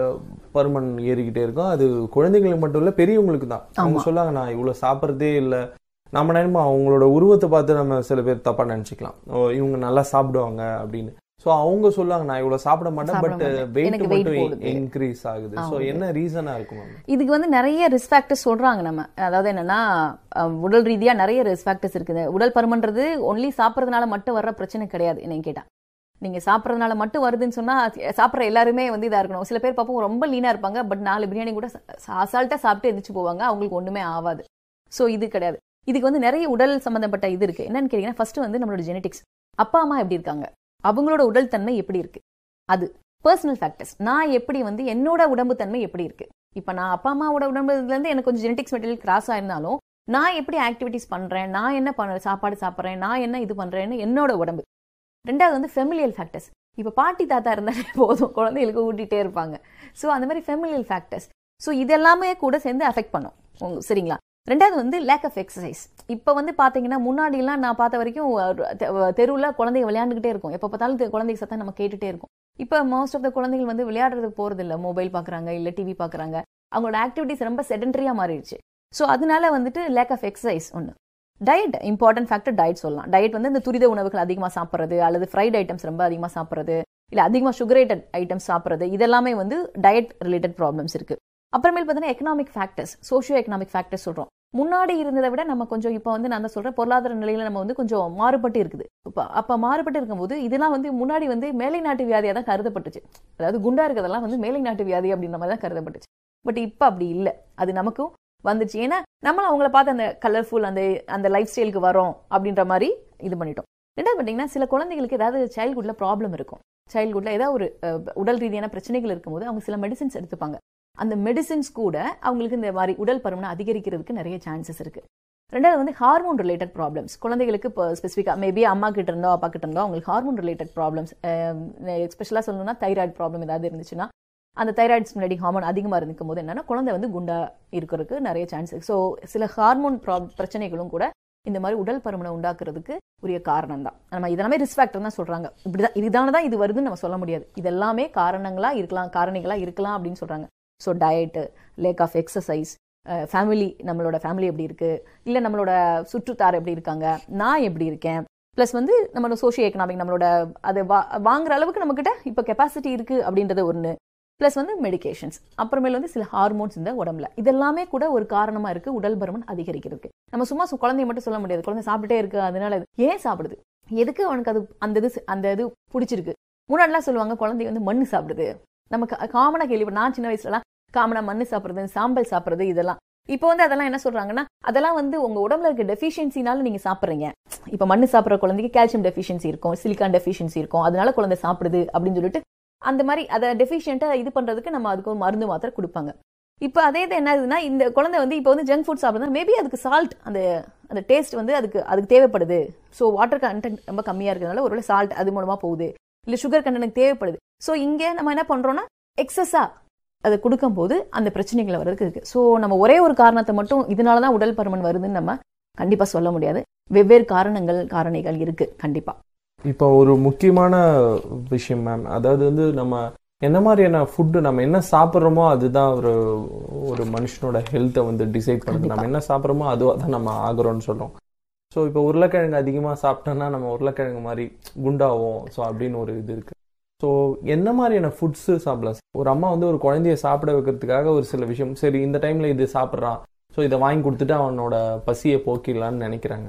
பருமன் ஏறிக்கிட்டே இருக்கும். அது குழந்தைங்களுக்கு மட்டும் இல்ல, பெரியவங்களுக்கு தான். அவங்க சொல்லாங்க, நான் இவ்வளவு சாப்பிட்றதே இல்லை. நம்ம நினைப்போம் அவங்களோட உருவத்தை பார்த்து நம்ம சில பேர் தப்பா நினைச்சுக்கலாம், இவங்க நல்லா சாப்பிடுவாங்க அப்படின்னு. ஸோ அவங்க சொல்லுவாங்க, நான் இவ்வளவு சாப்பிட மாட்டேன், பட் வெயிட் மட்டும் இன்க்ரீஸ் ஆகுது. ஸோ என்ன ரீசனா இருக்கும்? இதுக்கு வந்து நிறைய ரிஸ்க் ஃபேக்டர்ஸ் சொல்றாங்க நம்ம. அதாவது என்னன்னா, உடல் ரீதியா நிறைய ரிஸ்க் ஃபேக்டர்ஸ் இருக்குது. உடல் பருமன்றது ஒன்லி சாப்பிட்றதுனால மட்டும் வர்ற பிரச்சனை கிடையாது. என்னன்னு கேட்டா, நீங்க சாப்பிட்றதுனால மட்டும் வருதுன்னு சொன்னா சாப்பிட்ற எல்லாருமே வந்து இதா இருக்கணும். சில பேர் பார்ப்போம் ரொம்ப லீனா இருப்பாங்க, பட் நாலு பிரியாணி கூட அசால்ட்டா சாப்பிட்டு எந்திரிச்சு போவாங்க, அவங்களுக்கு ஒண்ணுமே ஆகாது. ஸோ இது கிடையாது. இதுக்கு வந்து நிறைய உடல் சம்பந்தப்பட்ட இது இருக்கு. என்னன்னு கேட்டீங்கன்னா, ஃபர்ஸ்ட் வந்து நம்மளோட ஜெனடிக்ஸ். அப்பா அம்மா எப்படி இருக்காங்க, அவங்களோட உடல் தன்மை எப்படி இருக்கு, அது பர்சனல் ஃபேக்டர்ஸ். நான் எப்படி வந்து என்னோட உடம்பு தன்மை எப்படி இருக்கு. இப்ப நான் அப்பா அம்மாவோட உடம்புல இருந்து எனக்கு கொஞ்சம் ஜெனடிக்ஸ் மெட்டீரியல் கிராஸ் ஆயிருந்தாலும் நான் எப்படி ஆக்டிவிட்டிஸ் பண்றேன், நான் என்ன பண்ண சாப்பாடு சாப்பிட்றேன், நான் என்ன இது பண்றேன்னு என்னோட உடம்பு. ரெண்டாவது வந்து ஃபெமிலியல் ஃபேக்டர்ஸ். இப்ப பாட்டி தாத்தா இருந்தாலே போதும், குழந்தைகளுக்கு ஊட்டிகிட்டே இருப்பாங்க. ஸோ அந்த மாதிரி ஃபெமிலியல் ஃபேக்டர்ஸ். ஸோ இதெல்லாமே கூட சேர்ந்து அஃபெக்ட் பண்ணும். சரிங்களா? ரெண்டாவது வந்து லேக் ஆஃப் எக்ஸசைஸ். இப்போ வந்து பார்த்தீங்கன்னா, முன்னாடி எல்லாம் நான் பார்த்த வரைக்கும் தெருவில் குழந்தைங்க விளையாண்டுக்கிட்டே இருக்கும். எப்போ பார்த்தாலும் குழந்தைங்க சத்தம் நம்ம கேட்டுட்டே இருக்கும். இப்போ மோஸ்ட் ஆஃப் த குழந்தைகள் வந்து விளையாடுறதுக்கு போறது இல்லை, மொபைல் பார்க்குறாங்க, இல்லை டிவி பார்க்குறாங்க. அவங்களோட ஆக்டிவிட்டிஸ் ரொம்ப செடென்டரியா மாறிடுச்சு. ஸோ அதனால வந்துட்டு லேக் ஆஃப் எக்ஸசைஸ் ஒன்று. Diet important factor. டயட் சொல்லலாம். டயட் வந்து இந்த துரித உணவுகள் அதிகமாக சாப்பிட்றது, அல்லது ஃப்ரைட் ஐட்டம்ஸ் ரொம்ப அதிகமாக சாப்பிட்றது, இல்லை அதிகமாக சுகரேட்டட் ஐட்டம்ஸ் சாப்பிட்றது, இதெல்லாமே வந்து டயட் ரிலேட்டட் ப்ராப்ளம்ஸ் இருக்கு. அப்புறமேல் பார்த்தீங்கன்னா economic factors, socio economic factors சொல்றோம். முன்னாடி இருந்ததை விட நம்ம கொஞ்சம் இப்போ வந்து நான் தான் சொல்றேன், பொருளாதார நிலையில நம்ம வந்து கொஞ்சம் மாறுபட்டு இருக்குது. இப்போ அப்ப மாறுபட்டு இருக்கும்போது இதெல்லாம் வந்து முன்னாடி வந்து மேலை நாட்டு வியாதியா தான் கருதப்பட்டுச்சு. அதாவது குண்டா இருக்கிறதெல்லாம் வந்து மேலை நாட்டு வியாதி அப்படின்ற மாதிரி தான் கருதப்பட்டுச்சு. பட் இப்போ அப்படி இல்லை, அது நமக்கும் வந்துச்சு. ஏன்னா நம்மளும் அவங்கள பார்த்து அந்த கலர்ஃபுல் அந்த அந்த லைஃப் ஸ்டைலுக்கு வரோம் அப்படின்ற மாதிரி இது பண்ணிட்டோம். ரெண்டாவது பார்த்தீங்கன்னா, சில குழந்தைகளுக்கு ஏதாவது சைல்ட்ஹுட்ல ப்ராப்ளம் இருக்கும். சைல்ட்ஹுட்ல ஏதாவது ஒரு உடல் ரீதியான பிரச்சனைகள் இருக்கும்போது அவங்க சில மெடிசின்ஸ் எடுத்துப்பாங்க. அந்த மெடிசின்ஸ் கூட அவங்களுக்கு இந்த மாதிரி உடல் பருமனை அதிகரிக்கிறதுக்கு நிறைய சான்சஸ் இருக்கு. ரெண்டாவது வந்து ஹார்மோன் ரிலேட்டட் ப்ராப்ளம்ஸ். குழந்தைகளுக்கு இப்போ ஸ்பெசிஃபிக்காக மேபி அம்மா கிட்ட இருந்தோ அப்பா கிட்ட இருந்தோ அவங்களுக்கு ஹார்மோன் ரிலேட்டட் ப்ராப்ளம்ஸ், எஸ்பெஷலாக சொல்லணும்னா தைராய்டு ப்ராப்ளம் ஏதாவது இருந்துச்சுன்னா, அந்த தைராய்டு ஸ்டிமுலேட்டிங் ஹார்மோன் அதிகமாக இருக்கும் போது என்னன்னா குழந்தை வந்து குண்டா இருக்கிறதுக்கு நிறைய சான்ஸ் இருக்கு. ஸோ சில ஹார்மோன் பிரச்சனைகளும் கூட இந்த மாதிரி உடல் பருமனை உண்டாக்குறதுக்கு உரிய காரணம் தான். நம்ம இதெல்லாமே ரிஸ்க் ஃபேக்டர் தான் சொல்றாங்க. இப்படிதான் இதுதானே தான் இது வருதுன்னு நம்ம சொல்ல முடியாது. இதெல்லாமே காரணங்களா இருக்கலாம், காரணிகளா இருக்கலாம் அப்படின்னு சொல்றாங்க. So diet, lack of exercise, family, நம்மளோட ஃபேமிலி எப்படி இருக்கு, இல்லை நம்மளோட சுற்றுத்தார் எப்படி இருக்காங்க, நான் எப்படி இருக்கேன், பிளஸ் வந்து நம்மளோட சோஷியோ எக்கனாமிக், நம்மளோட அதை வா வாங்குற அளவுக்கு நம்மக்கிட்ட இப்போ கெப்பாசிட்டி இருக்கு அப்படின்றது ஒன்று. பிளஸ் வந்து மெடிகேஷன்ஸ், அப்புறமேல வந்து சில ஹார்மோன்ஸ் இந்த உடம்புல, இதெல்லாமே கூட ஒரு காரணமா இருக்கு உடல் பருமன் அதிகரிக்கிறதுக்கு. நம்ம சும்மா குழந்தைய மட்டும் சொல்ல முடியாது, குழந்தை சாப்பிட்டே இருக்கு அதனால ஏன் சாப்பிடுது, எதுக்கு அவனுக்கு அது அந்த இது அந்த இது பிடிச்சிருக்கு. முன்னாடிலாம் சொல்லுவாங்க குழந்தை வந்து மண்ணு சாப்பிடுது. நமக்கு காமனா கேள்வி, நான் சின்ன வயசுலலாம் காமனா மண்ணு சாப்பிடுறது, சாம்பல் சாப்பிடுறது, இதெல்லாம். இப்போ வந்து அதெல்லாம் என்ன சொல்றாங்கன்னா, அதெல்லாம் வந்து உங்க உடம்புல இருக்க டெஃபிஷியன்சினால நீங்க சாப்பிடுறீங்க. இப்ப மண்ணு சாப்பிடுற குழந்தைக்கு கால்சியம் டெஃபிஷியன்சி இருக்கும், சிலிக்கான் டெஃபிஷியன்சி இருக்கும், அதனால குழந்தை சாப்பிடுது அப்படின்னு சொல்லிட்டு அந்த மாதிரி அதை டெஃபிஷியன்ட்டா இது பண்றதுக்கு நம்ம அதுக்கு ஒரு மருந்து மாத்திரை கொடுப்பாங்க. இப்போ அதே இது என்ன ஆகுதுன்னா, இந்த குழந்தை வந்து இப்போ வந்து ஜங்க் ஃபுட் சாப்பிடுறது, மேபி அதுக்கு சால்ட் அந்த அந்த டேஸ்ட் வந்து அதுக்கு அதுக்கு தேவைப்படுது. ஸோ வாட்டர் கண்டென்ட் ரொம்ப கம்மியா இருக்கிறதுனால ஒருவேளை சால்ட் அது மூலமா போகுது, இல்லை சுகர் கண்டென்ட் தேவைப்படுது. ஸோ இங்கே நம்ம என்ன பண்றோம்னா எக்ஸஸா அதை கொடுக்கும் போது அந்த பிரச்சனைகளை வர்றதுக்கு இருக்கு. ஸோ நம்ம ஒரே ஒரு காரணத்தை மட்டும் இதனாலதான் உடல் பருமன் வருதுன்னு நம்ம கண்டிப்பா சொல்ல முடியாது. வெவ்வேறு காரணங்கள் காரணிகள் இருக்கு கண்டிப்பா. இப்போ ஒரு முக்கியமான விஷயம் மேம், அதாவது வந்து நம்ம என்ன மாதிரியான ஃபுட்டு, நம்ம என்ன சாப்பிட்றோமோ அதுதான் ஒரு ஒரு மனுஷனோட ஹெல்த்தை வந்து டிசைட் பண்ணுது. நம்ம என்ன சாப்பிட்றோமோ அதுவாக தான் நம்ம ஆகுறோம்னு சொல்றோம். ஸோ இப்போ உருளைக்கிழங்கு அதிகமாக சாப்பிட்டோம்னா நம்ம உருளைக்கிழங்கு மாதிரி குண்டாவோம், ஸோ அப்படின்னு ஒரு இது இருக்கு. ஸோ என்ன மாதிரியான ஃபுட்ஸு சாப்பிடலாம்? ஒரு அம்மா வந்து ஒரு குழந்தைய சாப்பிட வைக்கிறதுக்காக ஒரு சில விஷயம், சரி இந்த டைம்ல இது சாப்பிட்றான், ஸோ இதை வாங்கி கொடுத்துட்டு அவனோட பசியை போக்கிடலான்னு நினைக்கிறாங்க.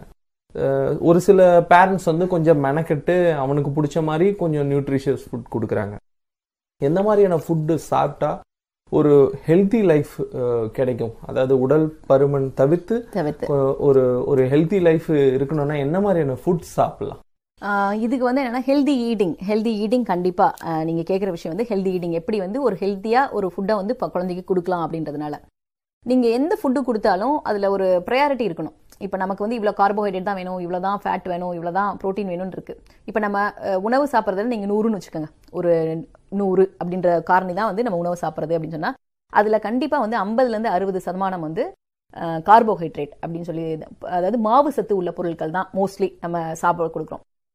ஒரு சில பேரண்ட்ஸ் வந்து கொஞ்சம் மெனக்கெட்டு அவனுக்கு பிடிச்ச மாதிரி கொஞ்சம் நியூட்ரிஷியஸ் ஃபுட் கொடுக்குறாங்க. எந்த மாதிரியான ஃபுட்டு சாப்பிட்டா ஒரு ஹெல்த்தி லைஃப் கிடைக்கும், அதாவது உடல் பருமன் தவிர்த்து ஒரு ஒரு ஹெல்த்தி லைஃப் இருக்கணும்னா என்ன மாதிரியான ஃபுட் சாப்பிடலாம்? இதுக்கு வந்து என்னன்னா ஹெல்தி ஈட்டிங் ஹெல்தி ஈட்டிங் கண்டிப்பா நீங்க கேட்குற விஷயம் வந்து ஹெல்தி ஈட்டிங் எப்படி வந்து ஒரு ஹெல்த்தியா ஒரு ஃபுட்டை வந்து குழந்தைக்கு கொடுக்கலாம் அப்படின்றதுனால, நீங்க எந்த ஃபுட்டு கொடுத்தாலும் அதுல ஒரு ப்ரையாரிட்டி இருக்கணும். இப்ப நமக்கு வந்து இவ்வளவு கார்போஹைட்ரேட் தான் வேணும், இவ்வளவுதான் ஃபேட் வேணும், இவ்வளவுதான் ப்ரோட்டீன் வேணும்னு இருக்கு. இப்ப நம்ம உணவு சாப்பிட்றதுல நீங்க நூறுன்னு வச்சுக்கோங்க, ஒரு நூறு அப்படின்ற காரணி தான் வந்து நம்ம உணவு சாப்பிட்றது அப்படின்னு சொன்னா, அதுல கண்டிப்பா வந்து ஐம்பதுல இருந்து அறுபது சதமானம் வந்து கார்போஹைட்ரேட் அப்படின்னு சொல்லி, அதாவது மாவு சத்து உள்ள பொருட்கள் தான் மோஸ்ட்லி நம்ம சாப்பிட கொடுக்குறோம்.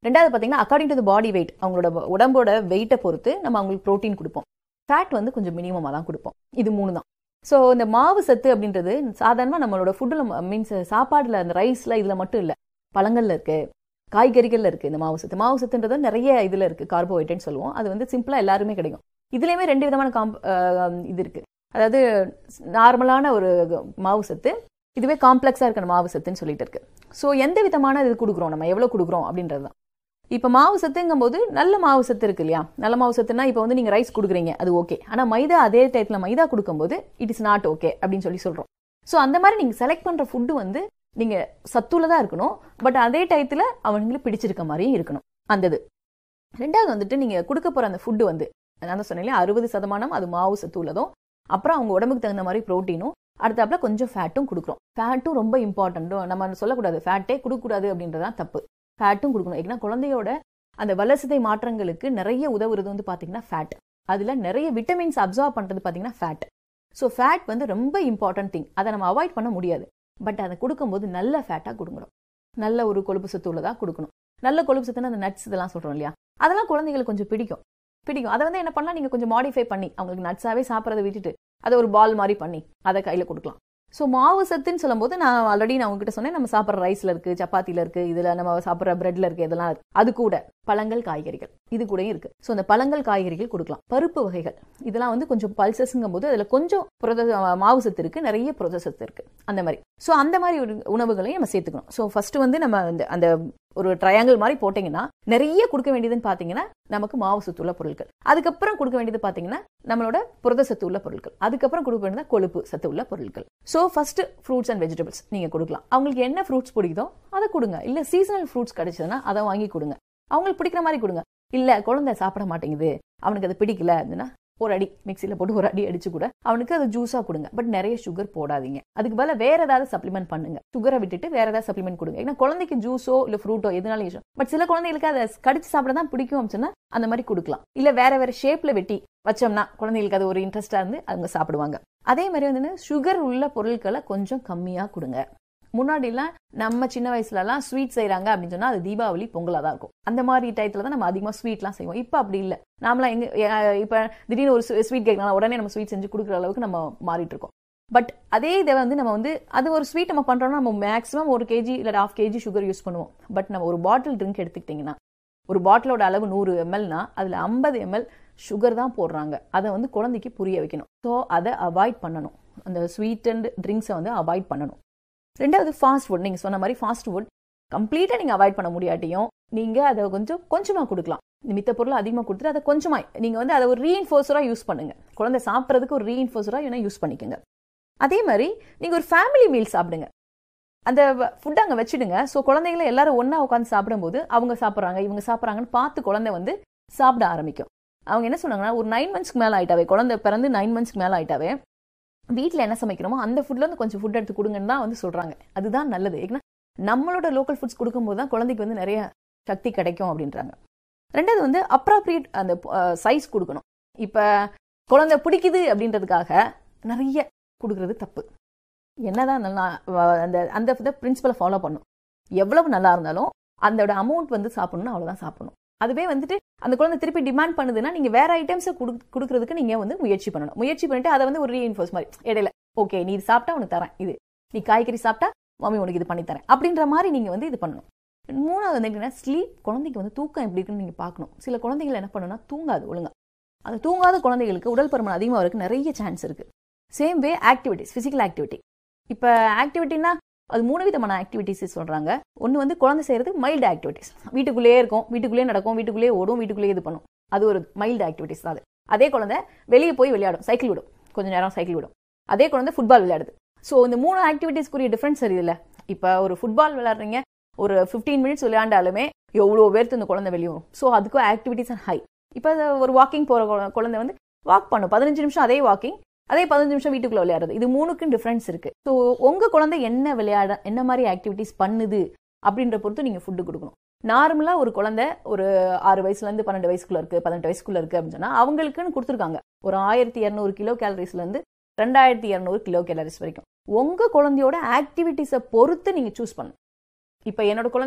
ரெண்டாவது பார்த்தீங்கன்னா according to the body weight, அவங்களோட உடம்போட வெயிட்டை பொறுத்து நம்ம அவங்களுக்கு ப்ரோட்டீன் கொடுப்போம். ஃபேட் வந்து கொஞ்சம் மினிமமாக தான் கொடுப்போம். இது மூணு தான். ஸோ இந்த மாவு சத்து அப்படின்றது சாதாரணமாக நம்மளோட ஃபுட்டில் மீன்ஸ் சாப்பாடில் அந்த ரைஸில் இதில் மட்டும் இல்லை, பழங்கள்ல இருக்கு, காய்கறிகளில் இருக்குது இந்த மாவு சத்து. மாவு சத்துன்றது நிறைய இதில் இருக்குது, கார்போஹைட்ரேட்னு சொல்லுவோம். அது வந்து சிம்பிளாக எல்லாருமே கிடைக்கும். இதுலேயுமே ரெண்டு விதமான காம்ப் இது இருக்குது. அதாவது நார்மலான ஒரு மாவு சத்து, இதுவே காம்ப்ளெக்ஸாக இருக்கிற மாவு சத்துன்னு சொல்லிட்டு இருக்கு. ஸோ எந்த விதமான இது கொடுக்குறோம், நம்ம எவ்வளோ கொடுக்குறோம் அப்படின்றது தான். இப்போ மாவு சத்துங்கும் போது நல்ல மாவு சத்து இருக்கு இல்லையா? நல்ல மாவு சத்துனா இப்போ வந்து நீங்கள் ரைஸ் கொடுக்குறீங்க, அது ஓகே. ஆனால் மைதா அதே டயத்தில் மைதா கொடுக்கும்போது இட் இஸ் நாட் ஓகே அப்படின்னு சொல்லி சொல்கிறோம். ஸோ அந்த மாதிரி நீங்கள் செலக்ட் பண்ணுற ஃபுட்டு வந்து நீங்கள் சத்துள்ளதாக இருக்கணும், பட் அதே டயத்தில் அவங்களுக்கு பிடிச்சிருக்க மாதிரியும் இருக்கணும் அந்த இது. ரெண்டாவது வந்துட்டு நீங்கள் கொடுக்க போகிற அந்த ஃபுட்டு வந்து நான் தான் சொன்னேன், அறுபது சதமானம் அது மாவு சத்து உள்ளதும், அப்புறம் அவங்க உடம்புக்கு தகுந்த மாதிரி ப்ரோட்டீனும், அடுத்தாப்புல கொஞ்சம் ஃபேட்டும் கொடுக்குறோம். ஃபேட்டும் ரொம்ப இம்பார்ட்டன்ட்டும், நம்ம சொல்லக்கூடாது ஃபேட்டே கொடுக்கக்கூடாது அப்படின்றதான் தப்பு. ஃபேட்டும் கொடுக்கணும். ஏன்னா குழந்தையோட அந்த வளர்சிதை மாற்றங்களுக்கு நிறைய உதவுறது வந்து பார்த்தீங்கன்னா ஃபேட். அதில் நிறைய விட்டமின்ஸ் அப்சார்ப் பண்ணுறது பார்த்தீங்கன்னா ஃபேட். ஸோ ஃபேட் வந்து ரொம்ப இம்பார்ட்டன்ட் திங். அதை நம்ம அவாய்ட் பண்ண முடியாது. பட் அதை கொடுக்கும்போது நல்ல ஃபேட்டாக கொடுக்கணும், நல்ல ஒரு கொழுப்பு சத்து உள்ளதாக கொடுக்கணும். நல்ல கொழுப்பு சத்துன்னு அந்த நட்ஸ் இதெல்லாம் சொல்கிறோம் இல்லையா, அதெல்லாம் குழந்தைங்களுக்கு கொஞ்சம் பிடிக்கும் பிடிக்கும் அதை வந்து என்ன பண்ணலாம், நீங்கள் கொஞ்சம் மாடிஃபை பண்ணி அவங்களுக்கு நட்ஸாகவே சாப்பிட்றதை விட்டுட்டு அதை ஒரு பால் மாதிரி பண்ணி அதை கையில் கொடுக்கலாம். ஸோ மாவு சத்துன்னு சொல்லும்போது நான் ஆல்ரெடி நான் உங்ககிட்ட சொன்னேன், நம்ம சாப்பிட்ற ரைஸில் இருக்குது, சப்பாத்தியில் இருக்குது, இதில் நம்ம சாப்பிட்ற பிரெட்ல இருக்குது, இதெல்லாம் இருக்குது. அது கூட பழங்கள் காய்கறிகள் இது கூடயும் இருக்குது. ஸோ அந்த பழங்கள் காய்கறிகள் கொடுக்கலாம். பருப்பு வகைகள் இதெல்லாம் வந்து கொஞ்சம் பல்சஸ்ங்கும் போது அதில் கொஞ்சம் புரத மாவு சத்து இருக்குது, நிறைய புரத சத்து இருக்குது அந்த மாதிரி. ஸோ அந்த மாதிரி ஒரு உணவுகளையும் நம்ம சேர்த்துக்கணும். ஸோ ஃபர்ஸ்ட் வந்து நம்ம அந்த அந்த ஒரு ட்ரையாங்கிள் மாதிரி போட்டிங்கன்னா நிறைய கொடுக்க வேண்டியதுன்னு பார்த்தீங்கன்னா நமக்கு மாவு சத்து உள்ள பொருட்கள், அதுக்கப்புறம் கொடுக்க வேண்டியது பார்த்தீங்கன்னா நம்மளோட புரத சத்து உள்ள பொருட்கள், அதுக்கப்புறம் கொடுக்க வேண்டியது கொழுப்பு சத்து உள்ள பொருட்கள். So first fruits and vegetables நீங்கள் கொடுக்கலாம். அவங்களுக்கு என்ன ஃப்ரூட்ஸ் பிடிக்குதோ அதை கொடுங்க. இல்லை சீசனல் ஃப்ரூட்ஸ் கிடைச்சதுன்னா அதை வாங்கி கொடுங்க. அவங்களுக்கு பிடிக்கிற மாதிரி கொடுங்க. இல்லை குழந்தை சாப்பிட மாட்டேங்குது, அவனுக்கு அது பிடிக்கல அப்படின்னா ஒரு அடி மிக்சியில் போட்டு ஒரு அடி அடிச்சு கூட அவனுக்கு அது ஜூஸாக கொடுங்க. பட் நிறைய சுகர் போடாதீங்க. அதுக்கு பதிலாக வேற ஏதாவது சப்ளிமெண்ட் பண்ணுங்க. சுகரை விட்டுட்டு வேற ஏதாவது சப்ளிமெண்ட் கொடுங்க. ஏன்னா குழந்தைக்கு ஜூஸோ இல்லை ஃப்ரூட்டோ எதுனாலும் யூஸ். பட் சில குழந்தைகளுக்கு அதை கடிச்சு சாப்பிட தான் பிடிக்கும் அப்படின்னா அந்த மாதிரி கொடுக்கலாம். இல்லை வேற வேற ஷேப்ல வெட்டி வச்சோம்னா குழந்தைகளுக்கு அது ஒரு இன்ட்ரெஸ்டா இருந்து அவங்க சாப்பிடுவாங்க. அதே மாதிரி வந்து சுகர் உள்ள பொருட்களை கொஞ்சம் கம்மியா கொடுங்க. முன்னாடிலாம் நம்ம சின்ன வயசுலலாம் ஸ்வீட் செய்யறாங்க அப்படின்னு சொன்னா அது தீபாவளி பொங்கலா தான் இருக்கும். அந்த மாதிரி டயத்துல தான் நம்ம அதிகமாக ஸ்வீட்லாம் செய்வோம். இப்போ அப்படி இல்லை. நாமலாம் எங்க இப்போ திடீர்னு ஒரு ஸ்வீட் கேட்கலாம், உடனே நம்ம ஸ்வீட் செஞ்சு கொடுக்குற அளவுக்கு நம்ம மாறிட்டு இருக்கோம். பட் அதே இதை வந்து நம்ம வந்து அது ஒரு ஸ்வீட் நம்ம பண்றோம்னா நம்ம மேக்ஸிமம் ஒரு கேஜி இல்லை ஹாஃப் கேஜி சுகர் யூஸ் பண்ணுவோம். பட் நம்ம ஒரு பாட்டில் ட்ரிங்க் எடுத்துக்கிட்டிங்கன்னா ஒரு பாட்டிலோட அளவு நூறு எம்எல்னா அதில் ஐம்பது எம்எல் சுகர் தான் போடுறாங்க. அதை வந்து குழந்தைக்கு புரிய வைக்கணும். ஸோ அதை அவாய்ட் பண்ணணும். அந்த ஸ்வீட் அண்ட் ட்ரிங்க்ஸை வந்து அவாய்ட் பண்ணணும். ரெண்டாவது ஃபாஸ்ட் ஃபுட். நீங்கள் சொன்ன மாதிரி ஃபாஸ்ட் ஃபுட் கம்ப்ளீட்டாக நீங்கள் அவாய்ட் பண்ண முடியாட்டியும் நீங்கள் அதை கொஞ்சம் கொஞ்சமாக கொடுக்கலாம். மித்த பொருளை அதிகமாக கொடுத்துட்டு அதை கொஞ்சமாக நீங்கள் வந்து அதை ஒரு ரீஇன்ஃபோர்ஸராக யூஸ் பண்ணுங்க. குழந்தை சாப்பிட்றதுக்கு ஒரு ரீஇன்ஃபோர்ஸராக வேணா யூஸ் பண்ணிக்கோங்க. அதே மாதிரி நீங்கள் ஒரு ஃபேமிலி மீல் சாப்பிடுங்க. அந்த ஃபுட் அங்கே வச்சுடுங்க. ஸோ குழந்தைகளை எல்லாரும் ஒன்றா உட்காந்து சாப்பிடும்போது அவங்க சாப்பிட்றாங்க இவங்க சாப்பிட்றாங்கன்னு பார்த்து குழந்தை வந்து சாப்பிட ஆரம்பிக்கும். அவங்க என்ன சொன்னாங்கன்னா ஒரு நைன் மந்த்ஸ்க்கு மேலே ஆயிட்டாவே, குழந்தை பிறந்து நைன் மந்த்ஸ்க்கு மேலே ஆயிட்டாவே வீட்டில் என்ன சமைக்கிறோமோ அந்த ஃபுட்ல இருந்து கொஞ்சம் ஃபுட் எடுத்து கொடுங்கன்னு தான் வந்து சொல்றாங்க. அதுதான் நல்லது. ஏன்னா நம்மளோட லோக்கல் ஃபுட்ஸ் கொடுக்கும்போது தான் குழந்தைக்கு வந்து நிறைய சக்தி கிடைக்கும் அப்படின்றாங்க. ரெண்டாவது வந்து அப்ராப்ரியேட் அந்த சைஸ் கொடுக்கணும். இப்போ குழந்தை பிடிக்குது அப்படின்றதுக்காக நிறைய கொடுக்கறது தப்பு. என்னதான் நல்லா அந்த அந்த பிரின்சிபலை ஃபாலோ பண்ணும். எவ்வளவு நல்லா இருந்தாலும் அதோட அமௌண்ட் வந்து சாப்பிடணும்னா அவ்வளோதான் சாப்பிடணும். அதுவே வந்துட்டு அந்த குழந்தை திருப்பி டிமாண்ட் பண்ணுதுன்னா நீங்க வேற ஐட்டம்ஸை கொடுக்கறதுக்கு நீங்க வந்து முயற்சி பண்ணணும். முயற்சி பண்ணிட்டு அதை வந்து ஒரு ரீஇன்ஃபோர்ஸ் மாதிரி இடையில ஓகே நீ இது சாப்பிட்டா உனக்கு தரேன், இது நீ காய்கறி சாப்பிட்டா மம்மி உனக்கு இது பண்ணி தரேன் அப்படின்ற மாதிரி நீங்க வந்து இது பண்ணணும். மூணாவது வந்து என்னன்னா ஸ்லீப். குழந்தைக்கு வந்து தூக்கம் எப்படி இருக்குன்னு நீங்க பார்க்கணும். சில குழந்தைகள் என்ன பண்ணணும்னா தூங்காது ஒழுங்கா. அந்த தூங்காத குழந்தைகளுக்கு உடல் பருமன் அதிகமாக இருக்கு நிறைய சான்ஸ் இருக்கு. Same way activities, physical activity. இப்போ ஆக்டிவிட்டினா அது மூணு விதமான ஆக்டிவிட்டிஸ் சொல்றாங்க. ஒன்று வந்து குழந்தை செய்யறது மைல்டு ஆக்டிவிட்டிஸ். வீட்டுக்குள்ளேயே இருக்கும், வீட்டுக்குள்ளேயே நடக்கும், வீட்டுக்குள்ளேயே ஓடும், வீட்டுக்குள்ளேயே இது பண்ணும். அது ஒரு மைல்டு ஆக்டிவிட்டிஸ் தான். அது அதே குழந்தை வெளியே போய் விளையாடும், சைக்கிள் விடும், கொஞ்ச நேரம் சைக்கிள் விடும். அதே குழந்தை ஃபுட்பால் விளையாடுது. ஸோ இந்த மூணு ஆக்டிவிட்டிஸ்க்குரிய டிஃபரன்ஸ் தெரியுதுல்ல. இப்போ ஒரு ஃபுட்பால் விளையாடுறீங்க, ஒரு ஃபிஃப்டீன் மினிட்ஸ் விளையாண்டாலுமே எவ்வளோ பேர்த்து இந்த குழந்தை வெளியே வரும். ஸோ அதுக்கும் ஆக்டிவிட்டிஸ் ஹை. இப்போ ஒரு வாக்கிங் போகிற குழந்தை வந்து வாக் பண்ணும் பதினஞ்சு நிமிஷம், அதே வாக்கிங், அதே பதினஞ்சு நிமிஷம் வீட்டுக்குள்ள விளையாடுறது. இது மூணுக்கும் டிஃபரன்ஸ் இருக்கு. ஸோ உங்க குழந்தை என்ன விளையாட என்ன மாதிரி ஆக்டிவிட்டிஸ் பண்ணுது அப்படின்ற பொறுத்து நீங்க ஃபுட்டு கொடுக்கணும். நார்மலா ஒரு குழந்தை ஒரு ஆறு வயசுல இருந்து பன்னெண்டு வயசுக்குள்ள இருக்கு, பதினெட்டு வயசுக்குள்ள இருக்கு அப்படின்னு சொன்னா அவங்களுக்குன்னு கொடுத்துருக்காங்க ஒரு ஆயிரத்தி இரநூறு கிலோ கேலரிஸ்ல இருந்து ரெண்டாயிரத்தி இரநூறு கிலோ கேலரிஸ் வரைக்கும். உங்க குழந்தையோட ஆக்டிவிட்டிஸை பொறுத்து நீங்க சூஸ் பண்ணணும். இப்ப என்னோட குழந்தை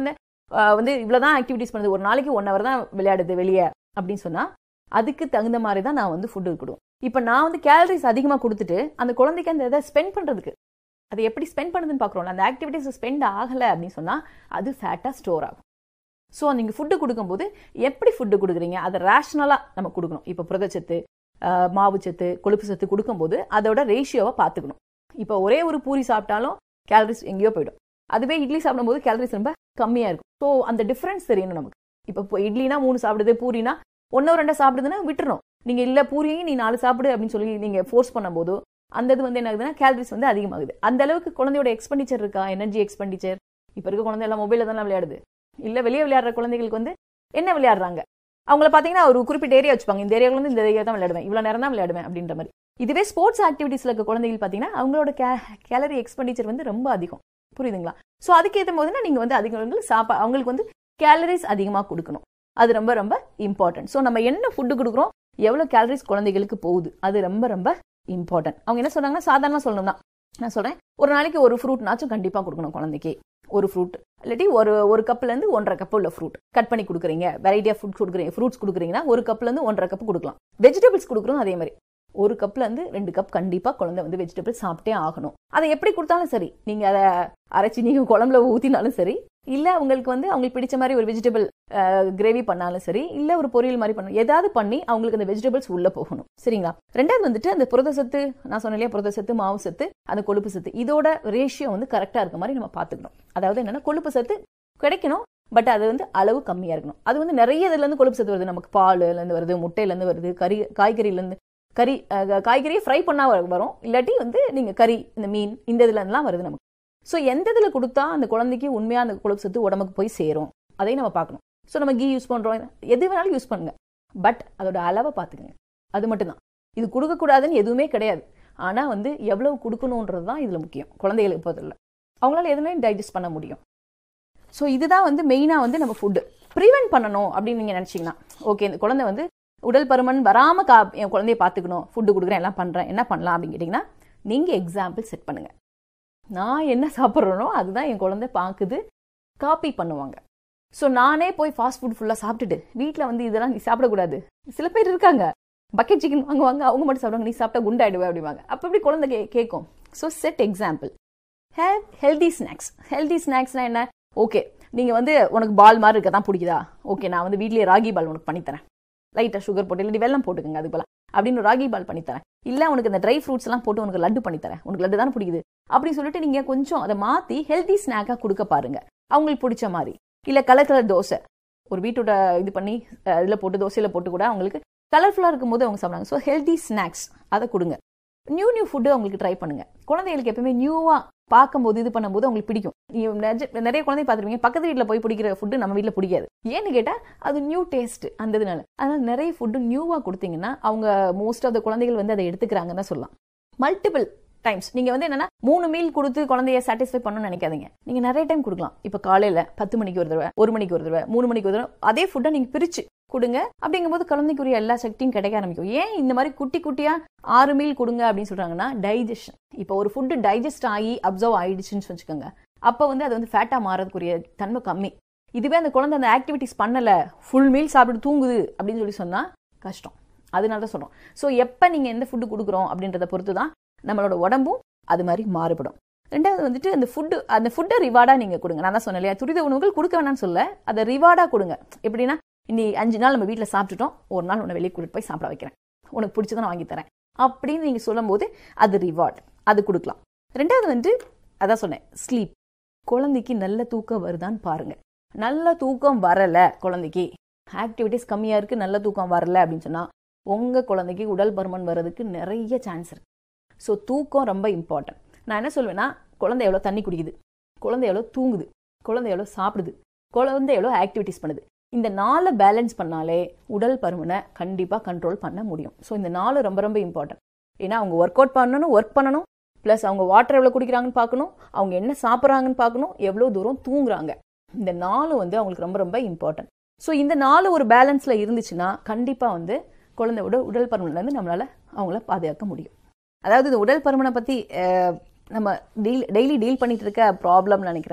வந்து இவ்வளவுதான் ஆக்டிவிட்டிஸ் பண்ணுது, ஒரு நாளைக்கு ஒன் ஹவர் தான் விளையாடுது வெளியே அப்படின்னு சொன்னா அதுக்கு தகுந்த மாதிரி தான் நான் வந்து ஃபுட்டு கொடுக்கும். இப்போ நான் வந்து கேலரிஸ் அதிகமாக கொடுத்துட்டு அந்த குழந்தைக்கு அந்த இதை ஸ்பெண்ட் பண்றதுக்கு அது எப்படி ஸ்பெண்ட் பண்ணுதுன்னு பார்க்குறோம், அந்த ஆக்டிவிட்டிஸ் ஸ்பெண்ட் ஆகலை அப்படின்னு சொன்னா அது ஃபேட்டா ஸ்டோர் ஆகும். ஸோ நீங்கள் ஃபுட்டு கொடுக்கும்போது எப்படி ஃபுட்டு கொடுக்குறீங்க அதை ரேஷனலாக நம்ம கொடுக்கணும். இப்போ புரதச்சத்து, மாவுச்சத்து, கொழுப்பு சத்து கொடுக்கும்போது அதோட ரேஷியோவை பார்த்துக்கணும். இப்போ ஒரே ஒரு பூரி சாப்பிட்டாலும் கேலரிஸ் எங்கேயோ போயிடும், அதுவே இட்லி சாப்பிடும்போது கேலரிஸ் ரொம்ப கம்மியாக இருக்கும். ஸோ அந்த டிஃப்ரென்ஸ் தெரியணும் நமக்கு. இப்போ இட்லினா மூணு சாப்பிடுது, பூரினா ஒன்னோ ரெண்டோ சாப்பிடுதுன்னா விட்டுறணும். நீங்கள் இல்லை பூரியையும் நீ நாலு சாப்பிடு அப்படின்னு சொல்லி நீங்கள் ஃபோர்ஸ் பண்ணும்போது அந்த இது வந்து என்ன ஆகுதுன்னா கேலரிஸ் வந்து அதிகமாகுது. அந்த அளவுக்கு குழந்தையோட எக்ஸ்பெண்டிச்சர் இருக்கா, எனர்ஜி எக்ஸ்பெண்டிச்சர். இப்போ இருக்க குழந்தை எல்லாம் மொபைலில் தானே விளையாடுது. இல்லை வெளியே விளையாடுற குழந்தைகளுக்கு வந்து என்ன விளையாடுறாங்க, அவங்கள பார்த்தீங்கன்னா ஒரு குறிப்பிட்ட ஏரியா வச்சுப்பாங்க, இந்த ஏரியாவில் வந்து இந்த ஏரியா தான் விளையாடுவேன், இவ்வளோ நேரம் தான் விளையாடுவேன் அப்படின்ற மாதிரி. இதுவே ஸ்போர்ட்ஸ் ஆக்டிவிட்டீஸ்ல இருக்க குழந்தைகள் பார்த்தீங்கன்னா அவங்களோட கேலரி எக்ஸ்பெண்டிச்சர் வந்து ரொம்ப அதிகம், புரியுதுங்களா? ஸோ அதுக்கு ஏற்ற போதுன்னா நீங்கள் வந்து அதிக சாப்பா அவங்களுக்கு வந்து கேலரிஸ் அதிகமாக கொடுக்கணும். அது ரொம்ப ரொம்ப இம்பார்ட்டன்ட். ஸோ நம்ம என்ன ஃபுட்டு கொடுக்குறோம், எவ்வளோ கேலரிஸ் குழந்தைகளுக்கு போகுது, அது ரொம்ப ரொம்ப இம்பார்ட்டன்ட். அவங்க என்ன சொன்னாங்கன்னா சாதாரணமாக சொல்லணும் தான் நான் சொல்கிறேன், ஒரு நாளைக்கு ஒரு ஃப்ரூட்னாச்சும் கண்டிப்பாக கொடுக்கணும் குழந்தைக்கு. ஒரு ஃப்ரூட் இல்லாட்டி ஒரு ஒரு கப்லேருந்து ஒன்றரை கப் உள்ள ஃப்ரூட் கட் பண்ணி கொடுக்குறீங்க, வெரைட்டி ஆஃப் ஃபுட் கொடுக்குறீங்க, ஃப்ரூட்ஸ் கொடுக்குறீங்கன்னா ஒரு கப்லேருந்து ஒன்றரை கப் கொடுக்கலாம். வெஜிடபிள்ஸ் கொடுக்குறோம் அதே மாதிரி ஒரு கப்லேருந்து ரெண்டு கப் கண்டிப்பாக குழந்தை வந்து வெஜிடபிள்ஸ் சாப்பிட்டே ஆகணும். அதை எப்படி கொடுத்தாலும் சரி, நீங்கள் அதை அரைச்சி நீங்கள் குழம்புல ஊற்றினாலும் சரி, இல்லை உங்களுக்கு வந்து அவங்களுக்கு பிடிச்ச மாதிரி ஒரு வெஜிடபிள் கிரேவி பண்ணாலும் சரி, இல்லை ஒரு பொரியல் மாதிரி பண்ணணும், ஏதாவது பண்ணி அவங்களுக்கு அந்த வெஜிடபிள்ஸ் உள்ள போகணும். சரிங்களா? ரெண்டாவது வந்துட்டு அந்த புரதசத்து, நான் சொன்னேன் இல்லையா, புரதசத்து, மாவு சத்து, அந்த கொழுப்பு சத்து, இதோட ரேஷியோ வந்து கரெக்டாக இருக்க மாதிரி நம்ம பார்த்துக்கணும். அதாவது என்னன்னா கொழுப்பு சத்து கிடைக்கணும், பட் அது வந்து அளவு கம்மியாக இருக்கணும். அது வந்து நிறைய இதுலேருந்து கொழுப்பு சத்து வருது, நமக்கு பாலுலேருந்து வருது, முட்டையிலேருந்து வருது, கறி காய்கறியிலேருந்து கறி காய்கறியை ஃப்ரை பண்ணா வரும், இல்லாட்டி வந்து நீங்கள் கறி, இந்த மீன், இந்த இதுலலாம் வருது நமக்கு. ஸோ எந்த இதில் கொடுத்தா அந்த குழந்தைக்கு உண்மையாக அந்த கொழுப்பு சத்து உடம்புக்கு போய் சேரும் அதையும் நம்ம பார்க்கணும். ஸோ நம்ம கீ யூஸ் பண்ணுறோம், எது வேணாலும் யூஸ் பண்ணுங்க, பட் அதோட அளவை பார்த்துக்கங்க. அது மட்டும்தான். இது கொடுக்கக்கூடாதுன்னு எதுவுமே கிடையாது, ஆனால் வந்து எவ்வளவு கொடுக்கணுன்றது தான் இதில் முக்கியம். குழந்தைகளுக்கு போதில்லை, அவங்களால எதுவுமே டைஜஸ்ட் பண்ண முடியும். ஸோ இதுதான் வந்து மெயினாக வந்து நம்ம ஃபுட்டு ப்ரிவென்ட் பண்ணணும் அப்படின்னு நீங்கள் நினச்சிங்கன்னா, ஓகே இந்த குழந்தை வந்து உடல் பருமன் வராமல் கா என் குழந்தைய பார்த்துக்கணும், ஃபுட்டு கொடுக்குறேன், எல்லாம் பண்ணுறேன், என்ன பண்ணலாம் அப்படின்னு கேட்டிங்கன்னா, நீங்கள் எக்ஸாம்பிள் செட் பண்ணுங்கள். நான் என்ன சாப்பிட்றேனோ அதுதான் என் குழந்தை பார்க்குது, காப்பி பண்ணுவாங்க. ஸோ நானே போய் ஃபாஸ்ட் ஃபுட் ஃபுல்லாக சாப்பிட்டுட்டு வீட்டில் வந்து இதெல்லாம் நீ சாப்பிடக்கூடாது, சில பேர் இருக்காங்க பக்கெட் சிக்கன் வாங்குவாங்க, அவங்க மட்டும் சாப்பிடுவாங்க, நீ சாப்பிட்டா குண்டாயிடுவே அப்படிவாங்க. அப்போ எப்படி குழந்தை கே கேட்கும் so set example. Have healthy snacks. Healthy ஸ்நாக்ஸ்னால் என்ன? ஓகே நீங்கள் வந்து உனக்கு பால் மாதிரி இருக்க தான் பிடிக்குதா, ஓகே நான் வந்து வீட்லேயே ராகி பால் உனக்கு பண்ணித்தரேன், லைட்டாக சுகர் போட்டு இல்லாட்டி வெல்லம் போட்டுக்கோங்க அது போல அப்படின்னு ராகி பால் பண்ணித்தரேன், இல்லை உனக்கு இந்த ட்ரை ஃப்ரூட்ஸ் எல்லாம் போட்டு உனக்கு லட்டு பண்ணித்தரேன், உனக்கு லட்டு தானே பிடிக்குது அப்படின்னு சொல்லிட்டு நீங்கள் கொஞ்சம் அதை மாற்றி ஹெல்தி ஸ்நாக்காக கொடுக்க பாருங்க, அவங்களுக்கு பிடிச்ச மாதிரி. இல்லை கலர் கலர் தோசை ஒரு வீட்டோட இது பண்ணி இதில் போட்டு தோசையில் போட்டு கூட அவங்களுக்கு கலர்ஃபுல்லாக இருக்கும் போது அவங்க சாப்பிடுவாங்க. ஸோ ஹெல்தி ஸ்நாக்ஸ் அதை கொடுங்க. நியூ நியூ ஃபுட்டு அவங்களுக்கு ட்ரை பண்ணுங்க. குழந்தைகளுக்கு எப்பவுமே நியூவாக பார்க்கும்போது இது பண்ணும்போது அவங்களுக்கு பிடிக்கும். நிறைய குழந்தை பார்த்துருவீங்க, பக்கத்து வீட்டில் போய் பிடிக்கிற ஃபுட்டு நம்ம வீட்டில் பிடிக்காது. ஏன்னு கேட்டால் அது நியூ டேஸ்ட் அந்த இதனால. அதனால நிறைய ஃபுட்டு நியூவாக கொடுத்தீங்கன்னா அவங்க மோஸ்ட் ஆஃப் த குழந்தைகள் வந்து அதை எடுத்துக்கிறாங்கன்னு தான் சொல்லலாம். மல்டிபிள் டைம்ஸ் நீங்கள் வந்து என்னன்னா மூணு மீல் கொடுத்து குழந்தைய சாட்டிஸ்ஃபை பண்ணணும்னு நினைக்காதீங்க. நீங்கள் நிறைய டைம் கொடுக்கலாம். இப்போ காலையில் பத்து மணிக்கு ஒரு தடவை, ஒரு மணிக்கு ஒரு தடவை, மூணு மணிக்கு ஒரு தடவை அதே ஃபுட்டை நீங்கள் பிரித்து கொடுங்க. அப்படிங்கும்போது குழந்தைக்குரிய எல்லா சக்தியும் கிடைக்க ஆரம்பிக்கும். ஏன் இந்த மாதிரி குட்டி குட்டியா ஆறு மீல் கொடுங்க அப்படின்னு சொல்றாங்கன்னா டைஜஷன். இப்போ ஒரு ஃபுட்டு டைஜஸ்ட் ஆகி அப்சர்வ் ஆயிடுச்சுன்னு வச்சுக்கோங்க, அப்போ வந்து அது வந்து ஃபேட்டா மாறதுக்குரிய தன்மை கம்மி. இதுவே அந்த குழந்தை அந்த ஆக்டிவிட்டிஸ் பண்ணல, ஃபுல் மீல் சாப்பிட்டு தூங்குது அப்படின்னு சொல்லி சொன்னா கஷ்டம். அதனால தான் சொல்றோம். ஸோ எப்போ நீங்க எந்த ஃபுட்டு கொடுக்குறோம் அப்படின்றத பொறுத்து தான் நம்மளோட உடம்பும் அது மாதிரி மாறுபடும். ரெண்டாவது வந்துட்டு அந்த ஃபுட்டு அந்த ஃபுட்டை ரிவார்டா நீங்க கொடுங்க. நான் தான் சொன்னேன் இல்லையா, துரித உணவுகள் கொடுக்க வேணாம்னு சொல்ல, அதை ரிவார்டா கொடுங்க. எப்படின்னா இன்னி அஞ்சு நாள் நம்ம வீட்டில் சாப்பிட்டுட்டோம், ஒரு நாள் உன்னை வெளியே கூட்டிட்டு போய் சாப்பிட வைக்கிறேன், உனக்கு பிடிச்சதை நான் வாங்கி தரேன் அப்படின்னு நீங்க சொல்லும் போது அது ரிவார்ட், அது கொடுக்கலாம். ரெண்டாவது வந்து அதான் சொன்னேன், ஸ்லீப். குழந்தைக்கு நல்ல தூக்கம் வருதான்னு பாருங்க. நல்ல தூக்கம் வரல, குழந்தைக்கு ஆக்டிவிட்டிஸ் கம்மியா இருக்கு, நல்ல தூக்கம் வரல அப்படின்னு சொன்னா உங்க குழந்தைக்கு உடல் பருமன் வர்றதுக்கு நிறைய சான்ஸ் இருக்கு. ஸோ தூக்கம் ரொம்ப இம்பார்ட்டன்ட். நான் என்ன சொல்வேன்னா, குழந்தை எவ்வளோ தண்ணி குடிக்குது, குழந்தை எவ்வளோ தூங்குது, குழந்தை எவ்வளோ சாப்பிடுது, குழந்தை எவ்வளோ ஆக்டிவிட்டிஸ் பண்ணுது, இந்த நாலு பேலன்ஸ் பண்ணாலே உடல் பருமனை கண்டிப்பாக கண்ட்ரோல் பண்ண முடியும். ஸோ இந்த நாலு ரொம்ப ரொம்ப இம்பார்ட்டன்ட். ஏன்னா அவங்க ஒர்க் அவுட் பண்ணணும், ஒர்க் பண்ணணும், ப்ளஸ் அவங்க வாட்டர் எவ்வளோ குடிக்கிறாங்கன்னு பார்க்கணும், அவங்க என்ன சாப்பிட்றாங்கன்னு பார்க்கணும், எவ்வளோ தூரம் தூங்குறாங்க. இந்த நாலு வந்து அவங்களுக்கு ரொம்ப ரொம்ப இம்பார்ட்டன்ட். ஸோ இந்த நாலு ஒரு பேலன்ஸில் இருந்துச்சுன்னா கண்டிப்பாக வந்து குழந்தையோட உடல் பருமன்லேருந்து நம்மளால் அவங்கள பாதுகாக்க முடியும். அதாவது இந்த உடல் பருமனை பற்றி நம்ம டீல் டெய்லி டீல் பண்ணிட்டு இருக்க ப்ராப்ளம்னு நினைக்கிறேன்.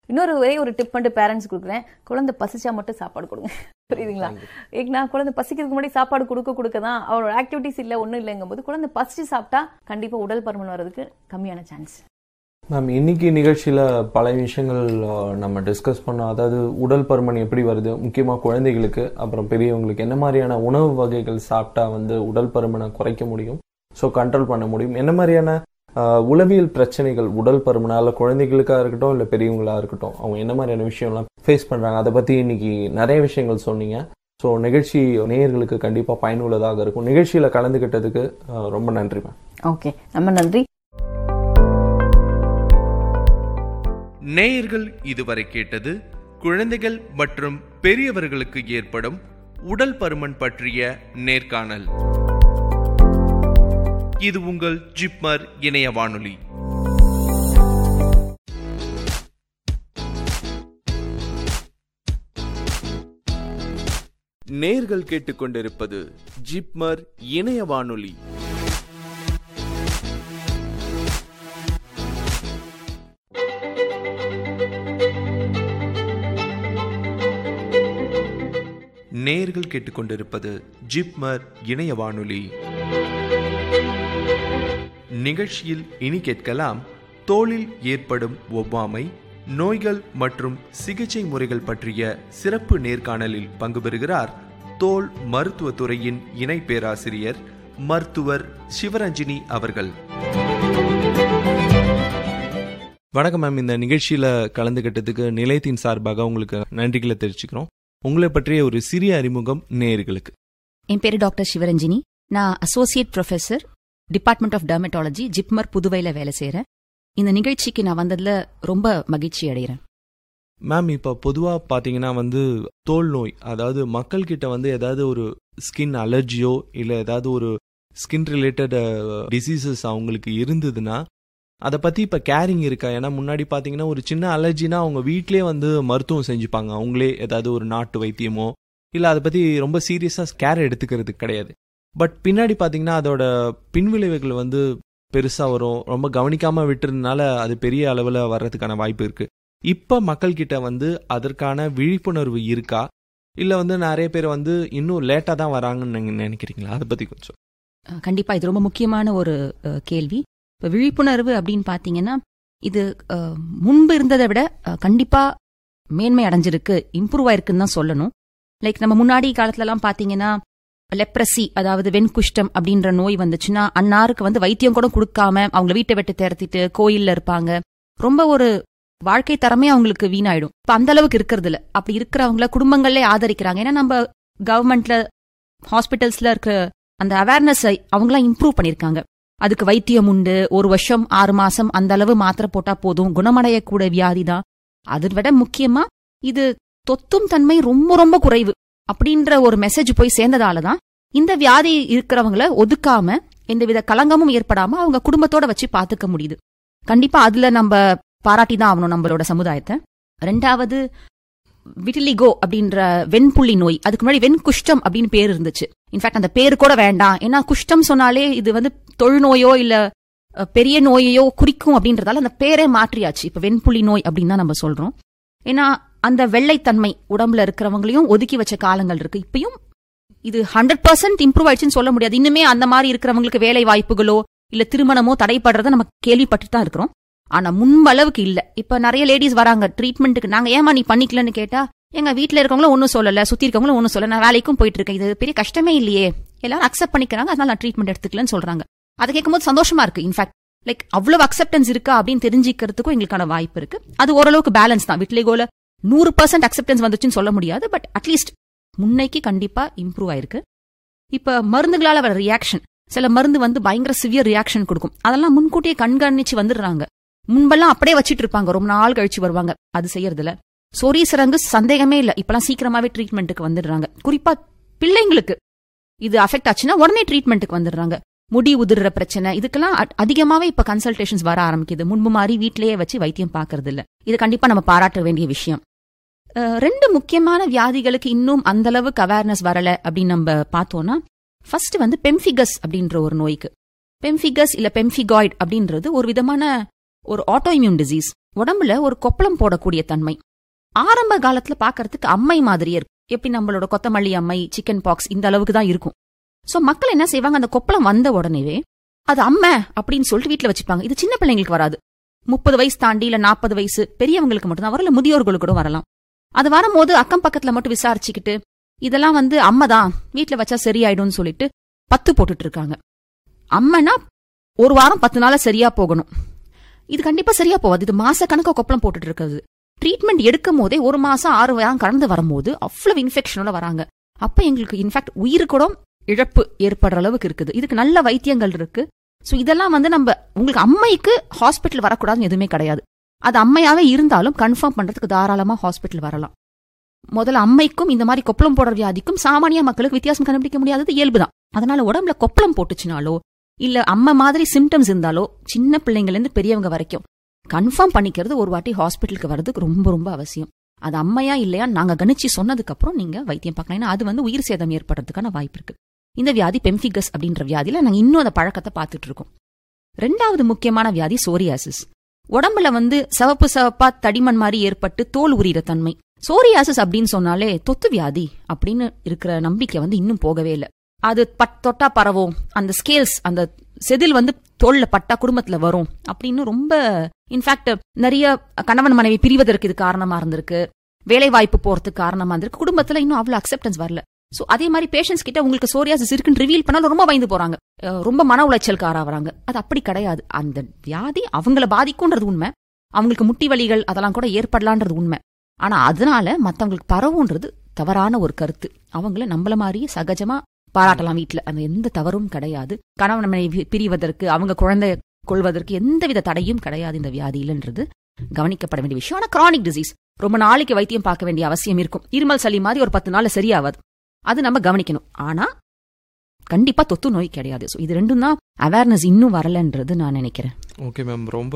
இன்னொரு ஒரே ஒரு டிப் பண்ணிட்டு பேரண்ட்ஸ் கொடுக்குறேன், குழந்தை பசிச்சா மட்டும் சாப்பாடு கொடுங்க. புரியுதுங்களா? நான் குழந்தை பசிக்கிறதுக்கு முன்னாடி சாப்பாடு கொடுக்க கொடுக்க தான் அவரோட ஆக்டிவிட்டிஸ் இல்லை ஒன்றும் இல்லைங்கும் போது குழந்தை பசிச்சு சாப்பிட்டா கண்டிப்பாக உடல் பருமன் வர்றதுக்கு கம்மியான சான்ஸ். மேம், இன்னைக்கு நிகழ்ச்சியில் பல விஷயங்கள் நம்ம டிஸ்கஸ் பண்ணோம். அதாவது உடல் பருமன் எப்படி வருது, முக்கியமாக குழந்தைகளுக்கு, அப்புறம் பெரியவங்களுக்கு என்ன மாதிரியான உணவு வகைகள் சாப்பிட்டா வந்து உடல் பருமனை குறைக்க முடியும், ஸோ கண்ட்ரோல் பண்ண முடியும், என்ன மாதிரியான உளவியல் பிரச்சனைகள் உடல் பருமனால குழந்தைகளுக்காக இருக்கட்டும் இல்லை பெரியவங்களாக இருக்கட்டும் அவங்க என்ன மாதிரியான விஷயம்லாம் ஃபேஸ் பண்ணுறாங்க, அதை பற்றி இன்னைக்கு நிறைய விஷயங்கள் சொன்னீங்க. ஸோ நிகழ்ச்சி நேயர்களுக்கு கண்டிப்பாக பயனுள்ளதாக இருக்கும். நிகழ்ச்சியில் கலந்துக்கிட்டதுக்கு ரொம்ப நன்றி மேம். ஓகே, ரொம்ப நன்றி. நேயர்கள் இதுவரை கேட்டது குழந்தைகள் மற்றும் பெரியவர்களுக்கு ஏற்படும் உடல் பருமன் பற்றிய நேர்காணல். இது உங்கள் ஜிப்மர் இணைய வானொலி. நேர்கள் கேட்டுக்கொண்டிருப்பது ஜிப்மர் இணைய வானொலி. நேர்கள் கேட்டுக்கொண்டிருப்பது ஜிப்மர் இணைய வானொலி. நிகழ்ச்சியில் இனி கேட்கலாம் தோலில் ஏற்படும் ஒவ்வாமை, நோய்கள் மற்றும் சிகிச்சை முறைகள் பற்றிய சிறப்பு நேர்காணலில் பங்கு பெறுகிறார் தோல் மருத்துவத்துறையின் இணை பேராசிரியர் மருத்துவர் சிவரஞ்சினி அவர்கள். வணக்கம் மேம். இந்த நிகழ்ச்சியில கலந்துகிட்டதுக்கு நிலையத்தின் சார்பாக உங்களுக்கு நன்றிகளை தெரிவிச்சுக்கிறோம். உங்களை பற்றிய ஒரு சிறிய அறிமுகம் நேயர்களுக்கு. என் பேரு டாக்டர் சிவரஞ்சினி. நான் associate professor, department of dermatology, JIPMER புதுவையில் வேலை செய்கிறேன். இந்த நிகழ்ச்சிக்கு நான் வந்ததில் ரொம்ப மகிழ்ச்சி அடைகிறேன். மேம், இப்போ பொதுவாக பார்த்தீங்கன்னா வந்து தோல் நோய், அதாவது மக்கள்கிட்ட வந்து ஏதாவது ஒரு ஸ்கின் அலர்ஜியோ இல்லை ஏதாவது ஒரு ஸ்கின் ரிலேட்டட் டிசீசஸ் அவங்களுக்கு இருந்ததுன்னா அதை பற்றி இப்போ கேரிங் இருக்கா? ஏன்னா முன்னாடி பார்த்தீங்கன்னா ஒரு சின்ன அலர்ஜினா அவங்க வீட்டிலே வந்து மருத்துவம் செஞ்சுப்பாங்க, அவங்களே ஏதாவது ஒரு நாட்டு வைத்தியமோ இல்லை அதை பற்றி ரொம்ப சீரியஸாக கேர் எடுத்துக்கிறது கிடையாது. பட் பின்னாடி பார்த்தீங்கன்னா அதோட பின்விளைவுகள் வந்து பெருசாக வரும். ரொம்ப கவனிக்காமல் விட்டுறதுனால அது பெரிய அளவில் வர்றதுக்கான வாய்ப்பு இருக்குது. இப்போ மக்கள்கிட்ட வந்து அதற்கான விழிப்புணர்வு இருக்கா, இல்லை வந்து நிறைய பேர் வந்து இன்னும் லேட்டாக தான் வராங்கன்னு நீங்கள் நினைக்கிறீங்களா? அதை பற்றி கொஞ்சம். கண்டிப்பாக இது ரொம்ப முக்கியமான ஒரு கேள்வி. இப்போ விழிப்புணர்வு அப்படின்னு பார்த்தீங்கன்னா இது முன்பு இருந்ததை விட கண்டிப்பாக மேன்மை அடைஞ்சிருக்கு, இம்ப்ரூவ் ஆயிருக்குன்னு தான் சொல்லணும். லைக் நம்ம முன்னாடி காலத்துலலாம் பார்த்தீங்கன்னா லெப்ரசி, அதாவது வெண்குஷ்டம் அப்படின்ற நோய் வந்துச்சுன்னா அன்னாருக்கு வந்து வைத்தியம் கூட கொடுக்காம அவங்கள வீட்டை விட்டு திரத்திட்டு கோயில்ல இருப்பாங்க. ரொம்ப ஒரு வாழ்க்கை தரமே அவங்களுக்கு வீணாயிடும். இப்ப அந்த அளவுக்கு இருக்கிறது இல்ல. அப்படி இருக்கிறவங்கள குடும்பங்களே ஆதரிக்கிறாங்க. ஏன்னா நம்ம கவர்மெண்ட்ல ஹாஸ்பிட்டல்ஸ்ல இருக்கிற அந்த அவேர்னஸ் அவங்களாம் இம்ப்ரூவ் பண்ணிருக்காங்க. அதுக்கு வைத்தியம் உண்டு, ஒரு வருஷம் ஆறு மாசம் அந்த அளவு மாத்திரை போட்டா போதும், குணமடையக்கூட வியாதி தான். அதை விட முக்கியமா இது தொத்தும் தன்மை ரொம்ப ரொம்ப குறைவு அப்படின்ற ஒரு மெசேஜ் போய் சேர்ந்ததாலதான் இந்த வியாதி இருக்கிறவங்கள ஒதுக்காம எந்தவித கலங்கமும் ஏற்படாம அவங்க குடும்பத்தோட வச்சு பாத்துக்க முடியுது. கண்டிப்பா அதுல நம்ம பாராட்டி தான் ஆகணும் நம்மளோட சமுதாயத்தை. ரெண்டாவது விட்டிலிகோ அப்படின்ற வெண்புள்ளி நோய். அதுக்கு முன்னாடி வெண்குஷ்டம் அப்படின்னு பேர் இருந்துச்சு. இன்ஃபேக்ட் அந்த பேரு கூட வேண்டாம், ஏன்னா குஷ்டம் சொன்னாலே இது வந்து தொழுநோயோ இல்ல பெரிய நோயையோ குறிக்கும் அப்படின்றதால அந்த பேரே மாற்றியாச்சு. இப்ப வெண்புள்ளி நோய் அப்படின்னு தான் நம்ம சொல்றோம். ஏன்னா அந்த வெள்ளைத்தன்மை உடம்புல இருக்கிறவங்களையும் ஒதுக்கி வச்ச காலங்கள் இருக்கு. இப்பயும் இது ஹண்ட்ரட் பர்சன்ட் இம்ப்ரூவ் ஆயிடுச்சுன்னு சொல்ல முடியாது. இன்னுமே அந்த மாதிரி இருக்கிறவங்களுக்கு வேலை வாய்ப்புகளோ இல்ல திருமணமோ தடைப்படுறத நம்ம கேள்விப்பட்டு தான் இருக்கிறோம். ஆனா முன்பளவுக்கு இல்ல. இப்ப நிறைய லேடிஸ் வராங்க ட்ரீட்மெண்ட்டுக்கு. நாங்க ஏமா நீ பண்ணிக்கலன்னு கேட்டா எங்க வீட்டுல இருக்கவங்களும் ஒன்னும் சொல்லல, சுத்தி இருக்கவங்களும் ஒன்னும் சொல்ல, நான் வேலைக்கும் போயிட்டு இருக்கேன், இது பெரிய கஷ்டமே இல்லையே, எல்லாரும் அக்செப்ட் பண்ணிக்கிறாங்க, அதனால நான் ட்ரீட்மெண்ட் எடுத்துக்கலன்னு சொல்றாங்க. அதை கேட்கும்போது சந்தோஷமா இருக்கு. இன்ஃபேக்ட் லைக் அவ்வளவு அக்செப்டன்ஸ் இருக்கா அப்படின்னு தெரிஞ்சுக்கிறதுக்கும் எங்களுக்கான வாய்ப்பு இருக்கு. அது ஓரளவுக்கு பேலன்ஸ் தான். விட்லிகோல நூறு பர்சன்ட் அக்செப்டன்ஸ் வந்துச்சுன்னு சொல்ல முடியாது, பட் அட்லீஸ்ட் முன்னைக்கு கண்டிப்பா இம்ப்ரூவ் ஆயிருக்கு. இப்ப மருந்துகளால வர ரியாக்ஷன், சில மருந்து வந்து பயங்கர சிவியர் ரியாக்ஷன் கொடுக்கும். அதெல்லாம் முன்கூட்டியே கண்காணிச்சு வந்துடுறாங்க. முன்பெல்லாம் அப்படியே வச்சிட்டு இருப்பாங்க, ரொம்ப நாள் கழிச்சு வருவாங்க. அது செய்யறதுல சொறி சிரங்கு சந்தேகமே இல்ல, இப்பெல்லாம் சீக்கிரமாவே ட்ரீட்மெண்ட்டுக்கு வந்துடுறாங்க. குறிப்பா பிள்ளைங்களுக்கு இது அஃபெக்ட் ஆச்சுன்னா உடனே ட்ரீட்மெண்ட்டுக்கு வந்துடுறாங்க. முடி உதிர்ற பிரச்சனை, இதுக்கெல்லாம் அதிகமாவே இப்ப கன்சல்டேஷன்ஸ் வர ஆரம்பிக்குது. முன்பு மாதிரி வீட்டிலேயே வச்சு வைத்தியம் பாக்குறது இல்ல. இது கண்டிப்பா நம்ம பாராட்ட வேண்டிய விஷயம். ரெண்டு முக்கியமான வியாதிகளுக்கு இன்னும் அந்த அளவுக்கு அவேர்னஸ் வரல அப்படின்னு நம்ம பார்த்தோம்னா, ஃபர்ஸ்ட் வந்து பெம்ஃபிகஸ் அப்படின்ற ஒரு நோய்க்கு. பெம்ஃபிகஸ் இல்ல பெம்ஃபிகாய்டு அப்படின்றது ஒரு விதமான ஒரு ஆட்டோ இம்யூன் டிசீஸ். உடம்புல ஒரு கொப்பளம் போடக்கூடிய தன்மை. ஆரம்ப காலத்துல பாக்கறதுக்கு அம்மை மாதிரியே இருக்கும். எப்படி நம்மளோட கொத்தமல்லி அம்மை, சிக்கன் பாக்ஸ் இந்த அளவுக்கு தான் இருக்கும். சோ மக்கள் என்ன செய்வாங்க, அந்த கொப்பளம் வந்த உடனேவே அது அம்மை அப்படின்னு சொல்லிட்டு வீட்டுல வச்சுப்பாங்க. இது சின்ன பிள்ளைங்களுக்கு வராது. முப்பது வயசு தாண்டி இல்ல நாற்பது வயசு பெரியவங்களுக்கு மட்டும்தான் வரல, முதியோர்களுக்கு கூட வரலாம். அது வரும்போது அக்கம் பக்கத்துல மட்டும் விசாரிச்சுக்கிட்டு இதெல்லாம் வந்து அம்மைதான், வீட்டுல வச்சா சரியாயிடும்னு சொல்லிட்டு பத்து போட்டுட்டு இருக்காங்க. அம்மைனா ஒரு வாரம் பத்து நாள சரியா போகணும். இது கண்டிப்பா சரியா போகாது. இது மாச கணக்கா கொப்பளம் போட்டுட்டு இருக்கிறது. ட்ரீட்மெண்ட் எடுக்கும் போதே ஒரு மாசம் ஆறு வாரம் கடந்து வரும்போது அவ்வளவு இன்ஃபெக்ஷனோட வராங்க. அப்ப எங்களுக்கு இன்ஃபேக்ட் உயிரு கூட இழப்பு ஏற்படுற அளவுக்கு இருக்குது. இதுக்கு நல்ல வைத்தியங்கள் இருக்கு. சோ இதெல்லாம் வந்து நம்ம உங்களுக்கு அம்மைக்கு ஹாஸ்பிட்டல் வரக்கூடாதுன்னு எதுவுமே கிடையாது. அது அம்மையாவே இருந்தாலும் கன்ஃபார்ம் பண்றதுக்கு தாராளமா ஹாஸ்பிட்டல் வரலாம். முதல்ல அம்மைக்கும் இந்த மாதிரி கொப்பளம் போடுற வியாதிக்கும் சாமானிய மக்களுக்கு வித்தியாசம் கண்டுபிடிக்க முடியாதது இயல்புதான். அதனால உடம்புல கொப்பளம் போட்டுச்சுனாலோ இல்ல அம்மை மாதிரி சிம்டம்ஸ் இருந்தாலோ சின்ன பிள்ளைங்கள்ல இருந்து பெரியவங்க வரைக்கும் கன்ஃபார்ம் பண்ணிக்கிறது ஒரு வாட்டி ஹாஸ்பிட்டலுக்கு வர்றதுக்கு ரொம்ப ரொம்ப அவசியம். அது அம்மையா இல்லையா நாங்க கணிச்சு சொன்னதுக்கு அப்புறம் நீங்க வைத்தியம் பார்க்கலாம். ஏன்னா அது வந்து உயிர் சேதம் ஏற்படுறதுக்கான வாய்ப்பு இருக்கு. இந்த வியாதி பெம்ஃபிகஸ் அப்படின்ற வியாதியில நாங்க இன்னும் அந்த பழக்கத்தை பார்த்துட்டு இருக்கோம். ரெண்டாவது முக்கியமான வியாதி சோரியாசிஸ். உடம்புல வந்து சிவப்பு சிவப்பா தடிமண் மாதிரி ஏற்பட்டு தோல் உரிகிற தன்மை. சோரியாசிஸ் அப்படின்னு சொன்னாலே தொத்து வியாதி அப்படின்னு இருக்கிற நம்பிக்கை வந்து இன்னும் போகவே இல்லை. அது பட் தொட்டா பரவும், அந்த ஸ்கேல்ஸ் அந்த செதில் வந்து தோல்ல பட்டா குடும்பத்துல வரும் அப்படின்னு ரொம்ப இன்ஃபேக்ட் நிறைய கணவன் மனைவி பிரிவதற்கு இது காரணமா இருந்திருக்கு. வேலை வாய்ப்பு போறதுக்கு காரணமா இருந்திருக்கு. குடும்பத்துல இன்னும் அவ்வளவு அக்செப்டன்ஸ் வரல. சோ அதே மாதிரி பேஷன்ஸ் கிட்ட உங்களுக்கு சோரியாசிஸ் இருக்குன்னு ரிவீல் பண்ணாலும் ரொம்ப பயந்து போறாங்க, ரொம்ப மன உளைச்சலுக்கு ஆறாவறாங்க. அது அப்படி கிடையாது. அந்த வியாதி அவங்கள பாதிக்கும்ன்றது உண்மை. அவங்களுக்கு முட்டி வலிகள் அதெல்லாம் கூட ஏற்படலான்றது உண்மை. ஆனா அதனால மத்தவங்களுக்கு பரவுன்றது தவறான ஒரு கருத்து. அவங்கள நம்மள மாதிரியே சகஜமா பாராட்டலாம் வீட்டுல. அந்த எந்த தவறும் கிடையாது. கணவன் மனைவி பிரிவதற்கு அவங்க குழந்தை கொள்வதற்கு எந்தவித தடையும் கிடையாது இந்த வியாதியிலன்றது கவனிக்கப்பட வேண்டிய விஷயம். ஆனா கிரானிக் டிசீஸ் ரொம்ப நாளைக்கு வைத்தியம் பார்க்க வேண்டிய அவசியம் இருக்கும். இருமல் சளி மாதிரி ஒரு பத்து நாள்ல சரியாவது, அது நம்ம கவனிக்கணும். ஆனா கண்டிப்பா தொத்து நோய் கிடையாது. இது ரெண்டும் தான் அவேர்னஸ் இன்னும் வரலன்றது நான் நினைக்கிறேன். ஓகே மேம், ரொம்ப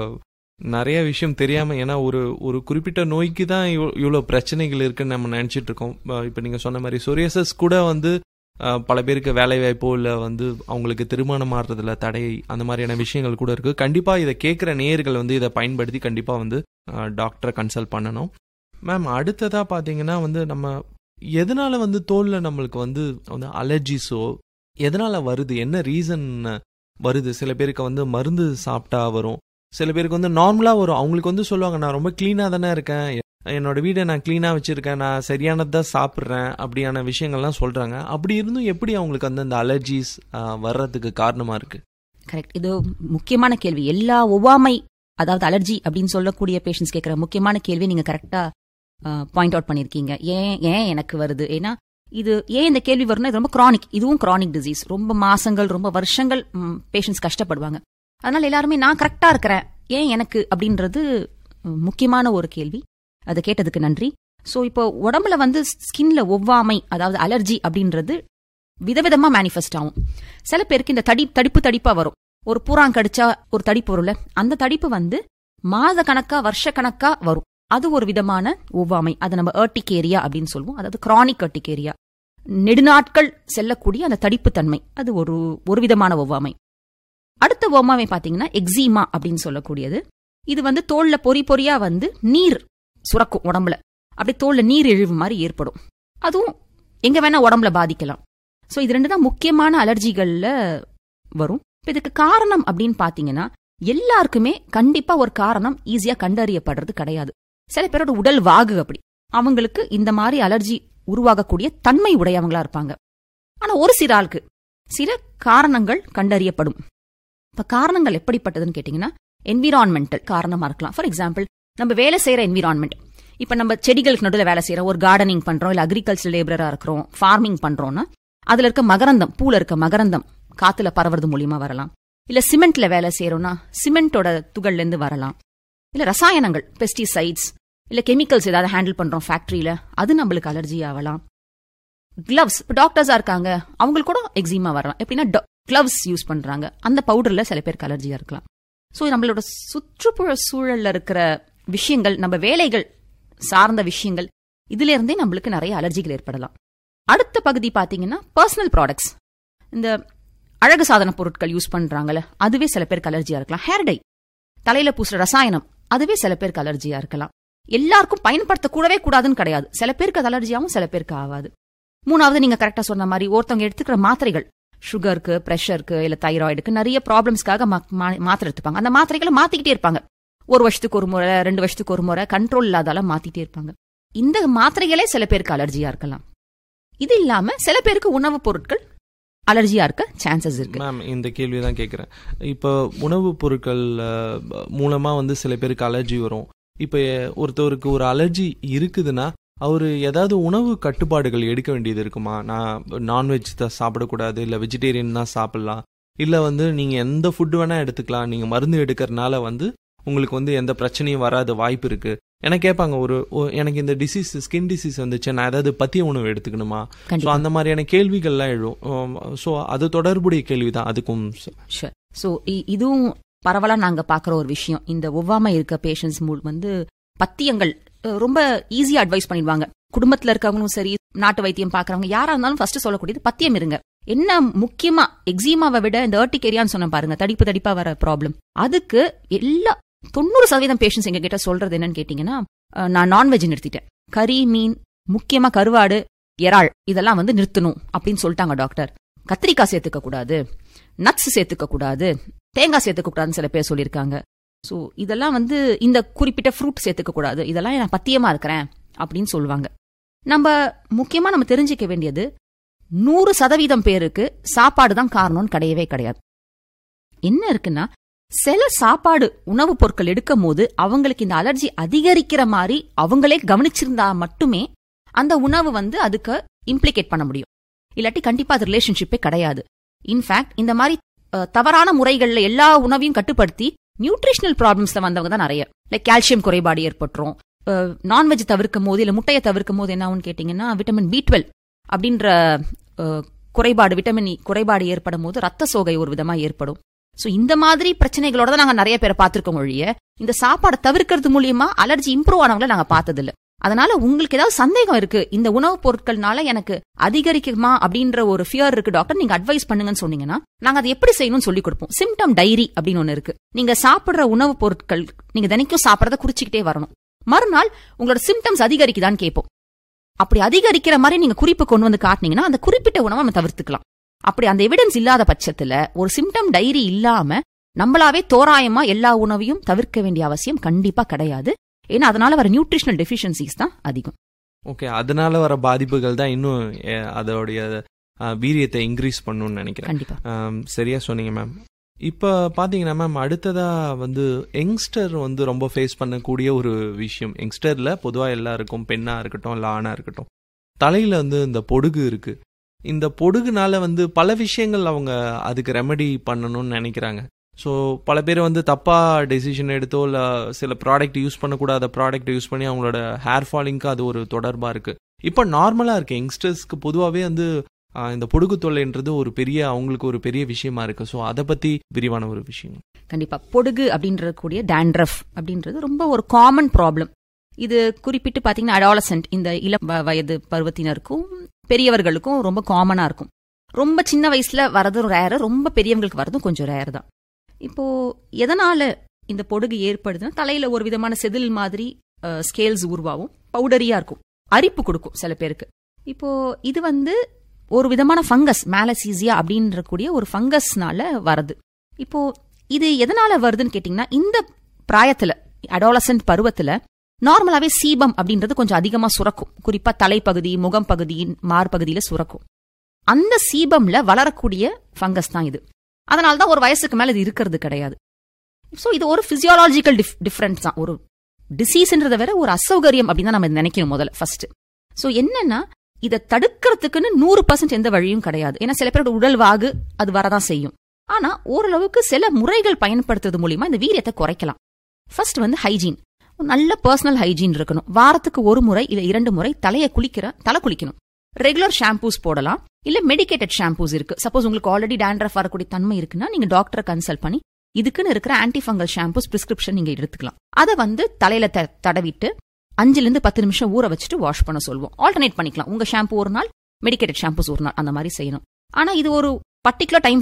நிறைய விஷயம் தெரியாம, ஏன்னா ஒரு ஒரு குறிப்பிட்ட நோய்க்கு தான் இவ்வளவு பிரச்சனைகள் இருக்குன்னு நம்ம நினைச்சிட்டு இருக்கோம். இப்ப நீங்க சொன்ன மாதிரி சொரியாசிஸ் கூட வந்து பல பேருக்கு வேலை வாய்ப்போ இல்லை வந்து அவங்களுக்கு திருமணம் ஆடுறதுல தடை, அந்த மாதிரியான விஷயங்கள் கூட இருக்கு. கண்டிப்பா இதை கேட்குற நேயர்கள் வந்து இதை பயன்படுத்தி கண்டிப்பா வந்து டாக்டரை கன்சல்ட் பண்ணணும். மேம், அடுத்ததா பாத்தீங்கன்னா வந்து நம்ம எதனால வந்து தோல்ல நம்மளுக்கு வந்து வந்து அலர்ஜிஸோ எதனால வருது, என்ன ரீசன் வருது? சில பேருக்கு வந்து மருந்து சாப்பிட்டா வரும், சில பேருக்கு வந்து நார்மலா வரும். அவங்களுக்கு வந்து சொல்லுவாங்க, நான் ரொம்ப கிளீனா தானே இருக்கேன், என்னோட வீடை நான் கிளீனா வச்சிருக்கேன், நான் சரியானதான் சாப்பிட்றேன், அப்படியான விஷயங்கள்லாம் சொல்றாங்க. அப்படி இருந்தும் எப்படி அவங்களுக்கு வந்து அந்த அலர்ஜிஸ் வர்றதுக்கு காரணமா இருக்கு? கரெக்ட், இது முக்கியமான கேள்வி. எல்லா ஒவ்வாமை அதாவது அலர்ஜி அப்படின்னு சொல்லக்கூடிய பேஷண்ட்ஸ் கேட்கிற முக்கியமான கேள்வி நீங்க கரெக்டா பாயிண்ட் அவுட் பண்ணிருக்கீங்க. ஏன் ஏன் எனக்கு வருது? ஏன்னா இது ஏன் இந்த கேள்வி வரும்னா இது ரொம்ப கிரானிக். இதுவும் கிரானிக் டிசீஸ். ரொம்ப மாசங்கள் ரொம்ப வருஷங்கள் பேஷண்ட்ஸ் கஷ்டப்படுவாங்க. அதனால எல்லாருமே நான் கரெக்டா இருக்கிறேன், ஏன் எனக்கு அப்படின்றது முக்கியமான ஒரு கேள்வி. அதை கேட்டதுக்கு நன்றி. சோ இப்போ உடம்புல வந்து ஸ்கின்ல ஒவ்வாமை அதாவது அலர்ஜி அப்படின்றது விதவிதமா மேனிஃபெஸ்ட் ஆகும். சில பேருக்கு இந்த தடி தடிப்பு தடிப்பா வரும். ஒரு பூராங் கடிச்சா ஒரு தடிப்பு வரும்ல, அந்த தடிப்பு வந்து மாத கணக்கா வருஷ கணக்கா வரும். அது ஒரு விதமான ஒவ்வாமை. அதை நம்ம ஏர்டிகேரியா அப்படின்னு சொல்லுவோம். அதாவது கிரானிக் ஏர்டிகேரியா, நெடுநாட்கள் செல்லக்கூடிய அந்த தடிப்பு தன்மை, அது ஒரு ஒரு விதமான ஒவ்வாமை. அடுத்த ஒவ்வாமை பாத்தீங்கன்னா எக்ஸிமா அப்படின்னு சொல்லக்கூடியது. இது வந்து தோல்ல பொறி பொறியா வந்து நீர் சுரக்கும் உடம்புல, அப்படி தோல்ல நீர் இழிவு மாதிரி ஏற்படும். அதுவும் எங்க வேணா உடம்புல பாதிக்கலாம். சோ இது ரெண்டு தான் முக்கியமான அலர்ஜிகள்ல வரும். இதுக்கு காரணம் அப்படின்னு பாத்தீங்கன்னா எல்லாருக்குமே கண்டிப்பா ஒரு காரணம் ஈஸியா கண்டறியப்படுறது கிடையாது. சில பேரோட உடல் வாகு அப்படி அவங்களுக்கு இந்த மாதிரி அலர்ஜி உருவாகக்கூடிய தன்மை உடையவங்களா இருப்பாங்க. ஆனா ஒரு சில ஆளுக்கு சில காரணங்கள் கண்டறியப்படும். இப்ப காரணங்கள் எப்படிப்பட்டதுன்னு கேட்டீங்கன்னா என்விரான்மெண்டல் காரணமா இருக்கலாம். ஃபார் எக்ஸாம்பிள், நம்ம வேலை செய்யற என்விரான்மெண்ட், இப்ப நம்ம செடிகளுக்கு நடுவில் வேலை செய்யறோம், ஒரு கார்டனிங் பண்றோம், இல்ல அக்ரிகல்ச்சர் லேபரா இருக்கிறோம், ஃபார்மிங் பண்றோம்னா அதுல இருக்க மகரந்தம், பூல இருக்க மகரந்தம் காத்துல பரவுறது மூலியமா வரலாம். இல்ல சிமெண்ட்ல வேலை செய்யறோம்னா சிமெண்டோட துகள்ல இருந்து வரலாம். இல்ல ரசாயனங்கள், பெஸ்டிசைட்ஸ், இல்ல கெமிக்கல்ஸ் ஏதாவது ஹேண்டில் பண்றோம் ஃபேக்டரியில, அது நம்மளுக்கு அலர்ஜி ஆகலாம். கிளவ்ஸ், இப்ப டாக்டர்ஸா இருக்காங்க, அவங்களுக்கு கூட எக்ஸிமா வரலாம். எப்படின்னா கிளவ்ஸ் யூஸ் பண்றாங்க, அந்த பவுடர்ல சில பேருக்கு அலர்ஜியா இருக்கலாம். சோ நம்மளோட சுற்றுப்புற சூழல்ல இருக்கிற விஷயங்கள், நம்ம வேலைகள் சார்ந்த விஷயங்கள், இதுல இருந்தே நம்மளுக்கு நிறைய அலர்ஜிகள் ஏற்படலாம். அடுத்த பகுதி பாத்தீங்கன்னா பர்சனல் ப்ராடக்ட்ஸ், இந்த அழகு சாதன பொருட்கள் யூஸ் பண்றாங்கல்ல, அதுவே சில பேருக்கு அலர்ஜியா இருக்கலாம். ஹேர் டை, தலையில பூசுற ரசாயனம், அதுவே சில பேருக்கு அலர்ஜியா இருக்கலாம். எல்லாருக்கும் பயன்படுத்த கூடவே கூடாதுன்னு கிடையாது. சில பேருக்கு அது அலர்ஜியாவும் சில பேருக்கு ஆகாது. மூணாவது, நீங்க கரெக்டா சொன்ன மாதிரி ஒருத்தவங்க எடுத்துக்கிற மாத்திரைகள், சுகருக்கு, பிரஷருக்கு, இல்ல தைராய்டுக்கு நிறைய ப்ராப்ளம்ஸ்க்காக மாத்திரை எடுத்துப்பாங்க. அந்த மாத்திரைகளை மாத்திக்கிட்டே இருப்பாங்க. ஒரு வருஷத்துக்கு ஒரு முறை, ரெண்டு வருஷத்துக்கு ஒரு முறை, கண்ட்ரோல் இல்லாதால மாத்திட்டே இருப்பாங்க. இந்த மாத்திரைகளே சில பேருக்கு அலர்ஜியா இருக்கலாம். இது இல்லாம சில பேருக்கு உணவுப் பொருட்கள் அலர்ஜியா இருக்க சான்சஸ் இருக்கு. மேம், இந்த கேள்விதான் கேட்கிறேன். இப்போ உணவுப் பொருட்கள் மூலமா வந்து சில பேருக்கு அலர்ஜி வரும். இப்ப ஒருத்தவருக்கு ஒரு அலர்ஜி இருக்குதுன்னா அவரு ஏதாவது உணவு கட்டுப்பாடுகள் எடுக்க வேண்டியது இருக்குமா? நான் நான்வெஜ் தான் சாப்பிடக்கூடாது, இல்ல வெஜிடேரியன் தான் சாப்பிடலாம், இல்ல வந்து நீங்க எந்த ஃபுட் வேணா எடுத்துக்கலாம், நீங்க மருந்து எடுக்கிறதுனால வந்து உங்களுக்கு வந்து எந்த பிரச்சனையும் வராது வாய்ப்பு இருக்கு. எனக்கு கேட்பாங்க, ஒரு எனக்கு இந்த டிசீஸ் ஸ்கின் டிசீஸ் வந்துச்சு, நான் ஏதாவது பத்திய உணவு எடுத்துக்கணுமா? ஸோ அந்த மாதிரியான கேள்விகள்லாம் எழும். ஸோ அது தொடர்புடைய கேள்விதான் அதுக்கும். ஸோ இதுவும் பரவலா நாங்க பாக்குற ஒரு விஷயம். இந்த ஒவ்வாமை இருக்க பேஷண்ட்ஸ் வந்து பத்தியங்கள் ரொம்ப ஈஸியா அட்வைஸ் பண்ணிடுவாங்க. குடும்பத்துல இருக்கவங்களும் சரி, நாட்டு வைத்தியம் பாக்குறவங்க யாரா இருந்தாலும் ஃபர்ஸ்ட் சொல்லக்கூடியது பத்தியம் இருங்க. என்ன முக்கியமா எக்ஸிமாவை விட இந்த ஏர்டிகேரியான்னு சொன்ன பாருங்க, தடிப்பு தடிப்பா வர ப்ராப்ளம், அதுக்கு எல்லா தொண்ணூறு சதவீதம் பேஷண்ட்ஸ் எங்க கிட்ட சொல்றது என்னன்னு கேட்டீங்கன்னா, நான் நான்வெஜ் நிறுத்திட்டேன், கறி, மீன், முக்கியமா கருவாடு, இறால் இதெல்லாம் வந்து நிறுத்தணும் அப்படின்னு சொல்லிட்டாங்க டாக்டர். கத்திரிக்காய் சேர்த்துக்க கூடாது, நட்ஸ் சேர்த்துக்க கூடாது, தேங்காய் சேர்த்துக்க கூடாதுன்னு சில பேர் சொல்லியிருக்காங்க. ஸோ இதெல்லாம் வந்து இந்த குறிப்பிட்ட ஃப்ரூட் சேர்த்துக்க கூடாது, இதெல்லாம் நான் பத்தியமா இருக்கிறேன் அப்படின்னு சொல்லுவாங்க. நம்ம முக்கியமா நம்ம தெரிஞ்சுக்க வேண்டியது, நூறு சதவீதம் பேருக்கு சாப்பாடு தான் காரணம்னு கிடையவே கிடையாது. என்ன இருக்குன்னா, சில சாப்பாடு உணவுப் பொருட்கள் எடுக்கும் போது அவங்களுக்கு இந்த அலர்ஜி அதிகரிக்கிற மாதிரி அவங்களே கவனிச்சிருந்தா மட்டுமே அந்த உணவு வந்து அதுக்கு இம்ப்ளிகேட் பண்ண முடியும். இல்லாட்டி கண்டிப்பா அது ரிலேஷன்ஷிப்பே கிடையாது. இன்ஃபேக்ட் இந்த மாதிரி தவறான முறைகள்ல எல்லா உணவையும் கட்டுப்படுத்தி நியூட்ரிஷனல் ப்ராப்ளம்ஸ்ல வந்தவங்க தான் நிறைய. லைக் கால்சியம் குறைபாடு ஏற்பட்டுரும். நான்வெஜ் தவிர்க்கும் போது இல்ல முட்டையை தவிர்க்கும் போது என்ன ஆகும்னு கேட்டீங்கன்னா, விட்டமின் பி டுவெல் அப்படின்ற குறைபாடு, விட்டமின் குறைபாடு ஏற்படும் போது ரத்த சோகை ஒரு விதமா ஏற்படும். சோ இந்த மாதிரி பிரச்சனைகளோட தான் நாங்க நிறைய பேரை பார்த்திருக்கோம் ஒழிய இந்த சாப்பாடை தவிர்க்கிறது மூலியமா அலர்ஜி இம்ப்ரூவ் ஆனவங்களை நாங்க பார்த்தது இல்ல. அதனால உங்களுக்கு ஏதாவது சந்தேகம் இருக்கு, இந்த உணவுப் பொருட்கள்னால எனக்கு அதிகரிக்குமா அப்படின்ற ஒரு ஃபியர் இருக்கு டாக்டர், நீங்க அட்வைஸ் பண்ணுங்கன்னு சொன்னீங்கன்னா நாங்க அதை எப்படி செய்யணும்னு சொல்லி கொடுப்போம். சிம்டம் டைரி அப்படின்னு ஒண்ணு இருக்கு. நீங்க சாப்பிடுற உணவுப் பொருட்கள் நீங்க தினைக்கும் சாப்பிடறத குறிச்சுக்கிட்டே வரணும். மறுநாள் உங்களோட சிம்டம்ஸ் அதிகரிக்குதான்னு கேட்போம். அப்படி அதிகரிக்கிற மாதிரி நீங்க குறிப்பு கொண்டு வந்து காட்டினீங்கன்னா அந்த குறிப்பிட்ட உணவை நம்ம தவிர்த்துக்கலாம். அப்படி அந்த எவிடன்ஸ் இல்லாத பட்சத்துல ஒரு சிம்டம் டைரி இல்லாம நம்மளாவே தோராயமா எல்லா உணவையும் தவிர்க்க வேண்டிய அவசியம் கண்டிப்பா கிடையாது. ஏன்னா அதனால வர நியூட்ரிஷனல் டெஃபிஷியன்சிஸ் தான் அதிகம். ஓகே, அதனால வர பாதிப்புகள் தான் இன்னும் அதோடைய வீரியத்தை இன்க்ரீஸ் பண்ணணும்னு நினைக்கிறேன். கண்டிப்பா சரியா சொன்னீங்க மேம். இப்போ பார்த்தீங்கன்னா மேம், அடுத்ததா வந்து யங்ஸ்டர் வந்து ரொம்ப ஃபேஸ் பண்ணக்கூடிய ஒரு விஷயம். யங்ஸ்டர்ல பொதுவாக எல்லாருக்கும், பெண்ணா இருக்கட்டும் இல்லை ஆணா இருக்கட்டும், தலையில வந்து இந்த பொடுகு இருக்கு. இந்த பொடுகுனால வந்து பல விஷயங்கள் அவங்க அதுக்கு ரெமெடி பண்ணணும்னு நினைக்கிறாங்க. ஸோ பல பேர் வந்து தப்பாக டெசிஷன் எடுத்தோ இல்லை சில ப்ராடக்ட் யூஸ் பண்ணக்கூடாத ப்ராடக்ட் யூஸ் பண்ணி அவங்களோட ஹேர் ஃபாலிங்க்கு அது ஒரு தொடர்பாக இருக்குது. இப்போ நார்மலாக இருக்குது யங்ஸ்டர்ஸ்க்கு பொதுவாகவே வந்து இந்த பொடுகு தொல்லைன்றது ஒரு பெரிய அவங்களுக்கு ஒரு பெரிய விஷயமா இருக்கு. ஸோ அதை பற்றி விரிவான ஒரு விஷயம். கண்டிப்பாக பொடுகு அப்படின்றது கூடிய டேண்ட்ரஃப் அப்படின்றது ரொம்ப ஒரு காமன் ப்ராப்ளம். இது குறிப்பிட்டு பார்த்தீங்கன்னா அடாலசென்ட், இந்த இளம் வயது பருவத்தினருக்கும் பெரியவர்களுக்கும் ரொம்ப காமனாக இருக்கும். ரொம்ப சின்ன வயசுல வரதும் ரேரு, ரொம்ப பெரியவங்களுக்கு வரதும் கொஞ்சம் ரேர் தான். இப்போ எதனால இந்த பொடுகு ஏற்படுதுன்னா, தலையில ஒரு விதமான செதில் மாதிரி ஸ்கேல்ஸ் உருவாகும், பவுடரியா இருக்கும், அரிப்பு கொடுக்கும் சில பேருக்கு. இப்போ இது வந்து ஒரு விதமான ஃபங்கஸ், மேலசீசியா அப்படின்ற கூடிய ஒரு ஃபங்கஸ்னால வருது. இப்போ இது எதனால வருதுன்னு கேட்டீங்கன்னா, இந்த பிராயத்துல அடாலசென்ட் பருவத்துல நார்மலாவே சீபம் அப்படின்றது கொஞ்சம் அதிகமா சுரக்கும். குறிப்பா தலைப்பகுதி, முகம் பகுதி, மார்பகுதியில சுரக்கும். அந்த சீபம்ல வளரக்கூடிய ஃபங்கஸ் தான் இது. அதனால்தான் ஒரு வயசுக்கு மேல இது இருக்கிறது கிடையாது. சோ இது ஒரு பிசியாலஜிக்கல் டிஃபரன்ஸ் தான். ஒரு டிசீஸ்ன்றத வேற ஒரு அசௌகரியம் அப்படின்னு தான் நம்ம நினைக்கணும் முதல்ல ஃபர்ஸ்ட். சோ என்னன்னா, இதை தடுக்கிறதுக்குன்னு நூறு பர்சன்ட் எந்த வழியும் கிடையாது. ஏன்னா சில பேரோட உடல் வாகு அது வரதான் செய்யும். ஆனா ஓரளவுக்கு சில முறைகள் பயன்படுத்துறது மூலியமா இந்த வீரியத்தை குறைக்கலாம். ஃபர்ஸ்ட் வந்து ஹைஜீன், நல்ல பர்சனல் ஹைஜீன் இருக்கணும். வாரத்துக்கு ஒரு முறை இல்ல இரண்டு முறை தலையை குளிக்கிற தலை குளிக்கணும். ரெகுலர் ஷாம்பூஸ் போடலாம், இல்ல மெடிக்கேட்டட் ஷாம்பூஸ் இருக்கு. சப்போஸ் உங்களுக்கு ஆல்ரெடி டேண்ட்ரஃப் வரக்கூடிய தன்மை இருக்குன்னா நீங்க டாக்டரை கன்சல்ட் பண்ணி இதுக்குன்னு இருக்கிற ஆன்டி ஃபங்கல் ஷாம்பூஸ் பிரிஸ்கிரிப்ஷன் நீங்க எடுத்துக்கலாம். அதை வந்து தலையில தடவிட்டு அஞ்சுல இருந்து பத்து நிமிஷம் ஊற வச்சுட்டு வாஷ் பண்ண சொல்லுவோம். ஆல்டர்னேட் பண்ணிக்கலாம். உங்க ஷாம்பூ ஒரு நாள், மெடிக்கேட்டட் ஷாம்பூஸ் ஒரு நாள், அந்த மாதிரி செய்யணும். ஆனா இது ஒரு பர்டிகுலர் டைம் ஃப்ரேம்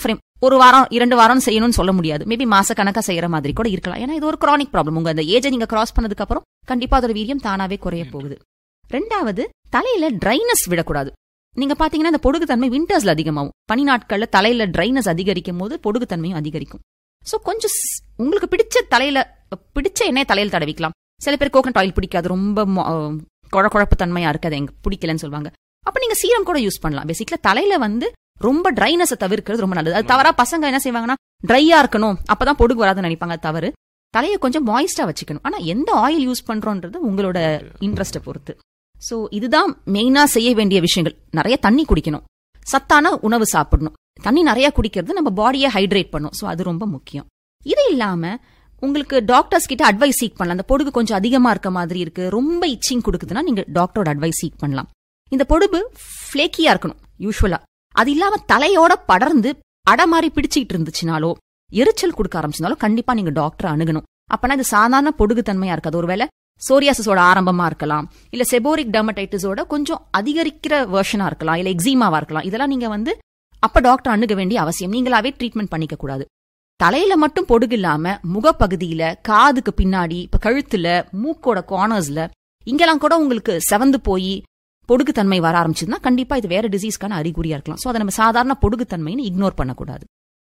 ஒரு வாரம் இரண்டு வாரம் செய்யணும்னு சொல்ல முடியாது. மேபி மாச கணக்கா செய்யற மாதிரி கூட இருக்கலாம். ஏன்னா இது ஒரு கிரானிக் ப்ராப்ளம். உங்க அந்த ஏஜை நீங்க கிராஸ் பண்ணதுக்கு அப்புறம் கண்டிப்பா அதோட வீரியம் தானாவே குறைய போகுது. ரெண்டாவது, தலையில ட்ரைனஸ் விடக்கூடாது. நீங்க பாத்தீங்கன்னா இந்த பொடுகுத்தன்மை விண்டர்ஸ்ல அதிகமாகும். பனி நாட்கள்ல தலையில ட்ரைனஸ் அதிகரிக்கும் போது பொடுகுத்தன்மையும் அதிகரிக்கும். சோ கொஞ்சம் உங்களுக்கு பிடிச்ச தலையில பிடிச்ச எண்ணெய் தலையில தடவிக்கலாம். சில பேர் கோகனட் ஆயில் பிடிக்காது, ரொம்ப குழ குழப்பு தன்மையா இருக்காது, எங்க பிடிக்கலன்னு சொல்லுவாங்க. அப்ப நீங்க சீரம் கூட யூஸ் பண்ணலாம். பேசிக்கலா தலையில வந்து ரொம்ப ட்ரைனஸை தவிர்க்கிறது ரொம்ப நல்லது. அது தவறா பசங்க என்ன செய்வாங்கன்னா ட்ரையா இருக்கணும் அப்பதான் பொடுகு வராதுன்னு நினைப்பாங்க. தவறு. தலையை கொஞ்சம் மாய்ஸ்டா வச்சுக்கணும். ஆனா எந்த ஆயில் யூஸ் பண்றோன்றது உங்களோட இன்ட்ரெஸ்ட பொறுத்து. சோ இதுதான் மெயினா செய்ய வேண்டிய விஷயங்கள். நிறைய தண்ணி குடிக்கணும், சத்தான உணவு சாப்பிடணும். தண்ணி நிறைய குடிக்கிறது நம்ம பாடியை ஹைட்ரேட் பண்ணும். சோ அது ரொம்ப முக்கியம். இது இல்லாம உங்களுக்கு டாக்டர்ஸ் கிட்ட அட்வைஸ் சீக் பண்ணலாம். அந்த பொடுகு கொஞ்சம் அதிகமா இருக்க மாதிரி இருக்கு, ரொம்ப இச்சிங் கொடுக்குதுன்னா நீங்க டாக்டரோட அட்வைஸ் சீக் பண்ணலாம். இந்த பொடுகு ஃபிளேக்கியா இருக்கணும் யூஸ்வலா. அது இல்லாம தலையோட படர்ந்து அடை மாதிரி பிடிச்சிட்டு இருந்துச்சுனாலோ எரிச்சல் கொடுக்க ஆரம்பிச்சிருந்தாலும் கண்டிப்பா நீங்க டாக்டரை அணுகணும். அப்பனா இது சாதாரண பொடுகு தன்மையா இருக்காது. ஒருவேளை சோரியாசிஸோட ஆரம்பமா இருக்கலாம், இல்ல செபோரிக் டெர்மடைட்டிஸோட கொஞ்சம் அதிகரிக்கிற வெர்ஷனா இருக்கலாம், இல்ல எக்ஸிமாவா இருக்கலாம். இதெல்லாம் நீங்க வந்து அப்ப டாக்டர் அணுக வேண்டிய அவசியம். நீங்களாவே ட்ரீட்மெண்ட் பண்ணிக்க கூடாது. தலையில மட்டும் பொடுகு இல்லாம முகப்பகுதியில, காதுக்கு பின்னாடி, இப்ப கழுத்துல, மூக்கோட கார்னர்ஸ்ல இங்கெல்லாம் கூட உங்களுக்கு செவந்து போய் பொடுகுத்தன்மை வர ஆரம்பிச்சதுன்னா கண்டிப்பா இது வேற டிசீஸ்க்கான அறிகுறியா இருக்கலாம். சோ அதை நம்ம சாதாரண பொடுகுத்தன்மைன்னு இக்னோர் பண்ணக்கூடாது.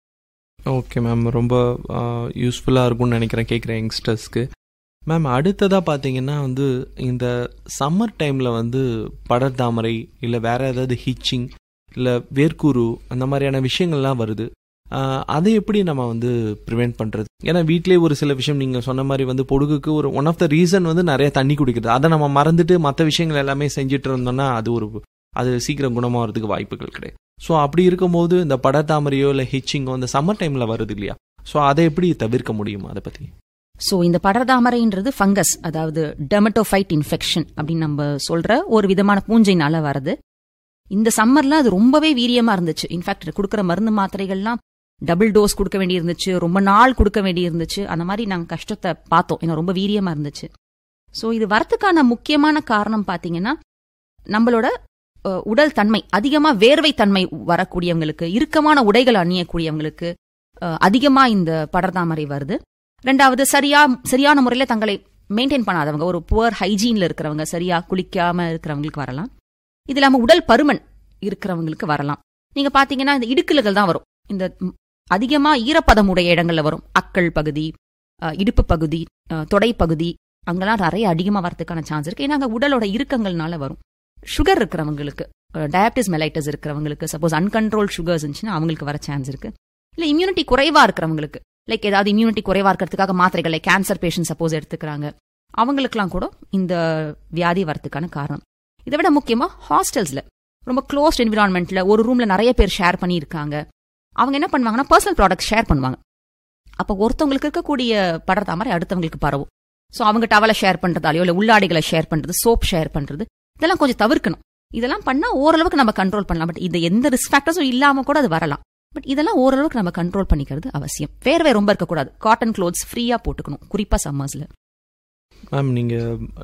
ஓகே மேம், ரொம்ப யூஸ்ஃபுல்லா இருக்கும்னு நினைக்கிறேன் கேட்குற யங்ஸ்டர்ஸ்க்கு. மேம், அடுத்ததா பாத்தீங்கன்னா வந்து இந்த சம்மர் டைம்ல வந்து படர்தாமரை இல்ல வேற ஏதாவது ஹீச்சிங் இல்ல வேர்க்கூறு அந்த மாதிரியான விஷயங்கள்லாம் வருது. அதை எப்படி நம்ம வந்து ப்ரிவென்ட் பண்றது? ஏன்னா வீட்லயே ஒரு சில விஷயம் நீங்க சொன்ன மாதிரி வந்து பொடுகுக்கு ஒரு ஒன் ஆஃப் த ரீசன் வந்து நிறைய தண்ணி குடிக்கிறது. அதை நம்ம மறந்துட்டு மற்ற விஷயங்கள் எல்லாமே செஞ்சுட்டு இருந்தோம்னா அது ஒரு அது சீக்கிரம் குணமாகிறதுக்கு வாய்ப்புகள் கிடையாது. ஸோ அப்படி இருக்கும்போது இந்த படர்தாமரையோ இல்லை ஹிச்சிங்கோ இந்த சம்மர் டைம்ல வருது இல்லையா? ஸோ அதை எப்படி தவிர்க்க முடியும்? அதை பத்தி. ஸோ இந்த படர்தாமரைன்றது ஃபங்கஸ், அதாவது டெர்மட்டோஃபைட் இன்ஃபெக்ஷன் அப்படின்னு நம்ம சொல்ற ஒரு விதமான பூஞ்சைனால வருது. இந்த சம்மர்ல அது ரொம்பவே வீரியமா இருந்துச்சு. இன்ஃபேக்ட் கொடுக்குற மருந்து மாத்திரைகள்லாம் டபுள் டோஸ் கொடுக்க வேண்டி இருந்துச்சு, ரொம்ப நாள் கொடுக்க வேண்டி இருந்துச்சு. அந்த மாதிரி நாங்கள் கஷ்டத்தை பார்த்தோம். ஏன்னா ரொம்ப வீரியமா இருந்துச்சு. ஸோ இது வரத்துக்கான முக்கியமான காரணம் பார்த்தீங்கன்னா நம்மளோட உடல் தன்மை, அதிகமா வேர்வை தன்மை வரக்கூடியவங்களுக்கு, இறுக்கமான உடைகள் அணியக்கூடியவங்களுக்கு அதிகமா இந்த படர்தாமரை வருது. ரெண்டாவது, சரியா சரியான முறையில் தங்களை மெயின்டைன் பண்ணாதவங்க, ஒரு புவர் ஹைஜீன்ல இருக்கிறவங்க, சரியா குளிக்காம இருக்கிறவங்களுக்கு வரலாம். இது இல்லாம உடல் பருமன் இருக்கிறவங்களுக்கு வரலாம். நீங்க பாத்தீங்கன்னா இந்த இடுக்கல்கள் தான் வரும். இந்த அதிகமா ஈரப்பதம் உடைய இடங்கள்ல வரும். அக்கள் பகுதி, இடுப்பு பகுதி, தொடை பகுதி, அங்கெல்லாம் நிறைய அதிகமா வரதுக்கான சான்ஸ் இருக்கு. ஏன்னா அங்க உடலோட இறுக்கங்கள்னால வரும். சுகர் இருக்கிறவங்களுக்கு, டயபிட்டிஸ் மெலைட்டஸ் இருக்கிறவங்களுக்கு, சப்போஸ் அன்கண்ட்ரோல் சுகர்ஸ் இருந்துச்சுன்னா அவங்களுக்கு வர சான்ஸ் இருக்கு. இல்ல இம்யூனிட்டி குறைவா இருக்கிறவங்களுக்கு, லைக் ஏதாவது இம்யூனிட்டி குறைவா இருக்கிறதுக்காக மாத்திரைகள், லைக் கேன்சர் பேஷண்ட் சப்போஸ் எடுத்துக்கிறாங்க, அவங்களுக்குலாம் கூட இந்த வியாதி வரதுக்கான காரணம். இதை விட முக்கியமா ஹாஸ்டல்ஸ்ல ரொம்ப க்ளோஸ்ட் என்விரான்மெண்ட்ல ஒரு ரூம்ல நிறைய பேர் ஷேர் பண்ணி இருக்காங்க. அவங்க என்ன பண்ணுவாங்கன்னா பர்சனல் ப்ராடக்ட் ஷேர் பண்ணுவாங்க. அப்ப ஒருத்தவங்களுக்கு இருக்கக்கூடிய படர்தாமரை அடுத்தவங்களுக்கு பரவும். ஸோ அவங்க டவலை ஷேர் பண்றதாலையோ இல்லை உள்ளாடைகளை ஷேர் பண்றது, சோப் ஷேர் பண்றது, இதெல்லாம் கொஞ்சம் தவிர்க்கணும். இதெல்லாம் பண்ணா ஓரளவுக்கு நம்ம கண்ட்ரோல் பண்ணலாம். பட் இது எந்த ரிஸ்க் ஃபேக்டர்ஸும் இல்லாம கூட அது வரலாம். பட் இதெல்லாம் ஓரளவுக்கு நம்ம கண்ட்ரோல் பண்ணிக்கிறது அவசியம். வேர்வை ரொம்ப இருக்கக்கூடாது. காட்டன் க்ளோத்ஸ் ஃப்ரீயா போட்டுக்கணும், குறிப்பா சம்மர்ஸ்ல. மேம், நீங்க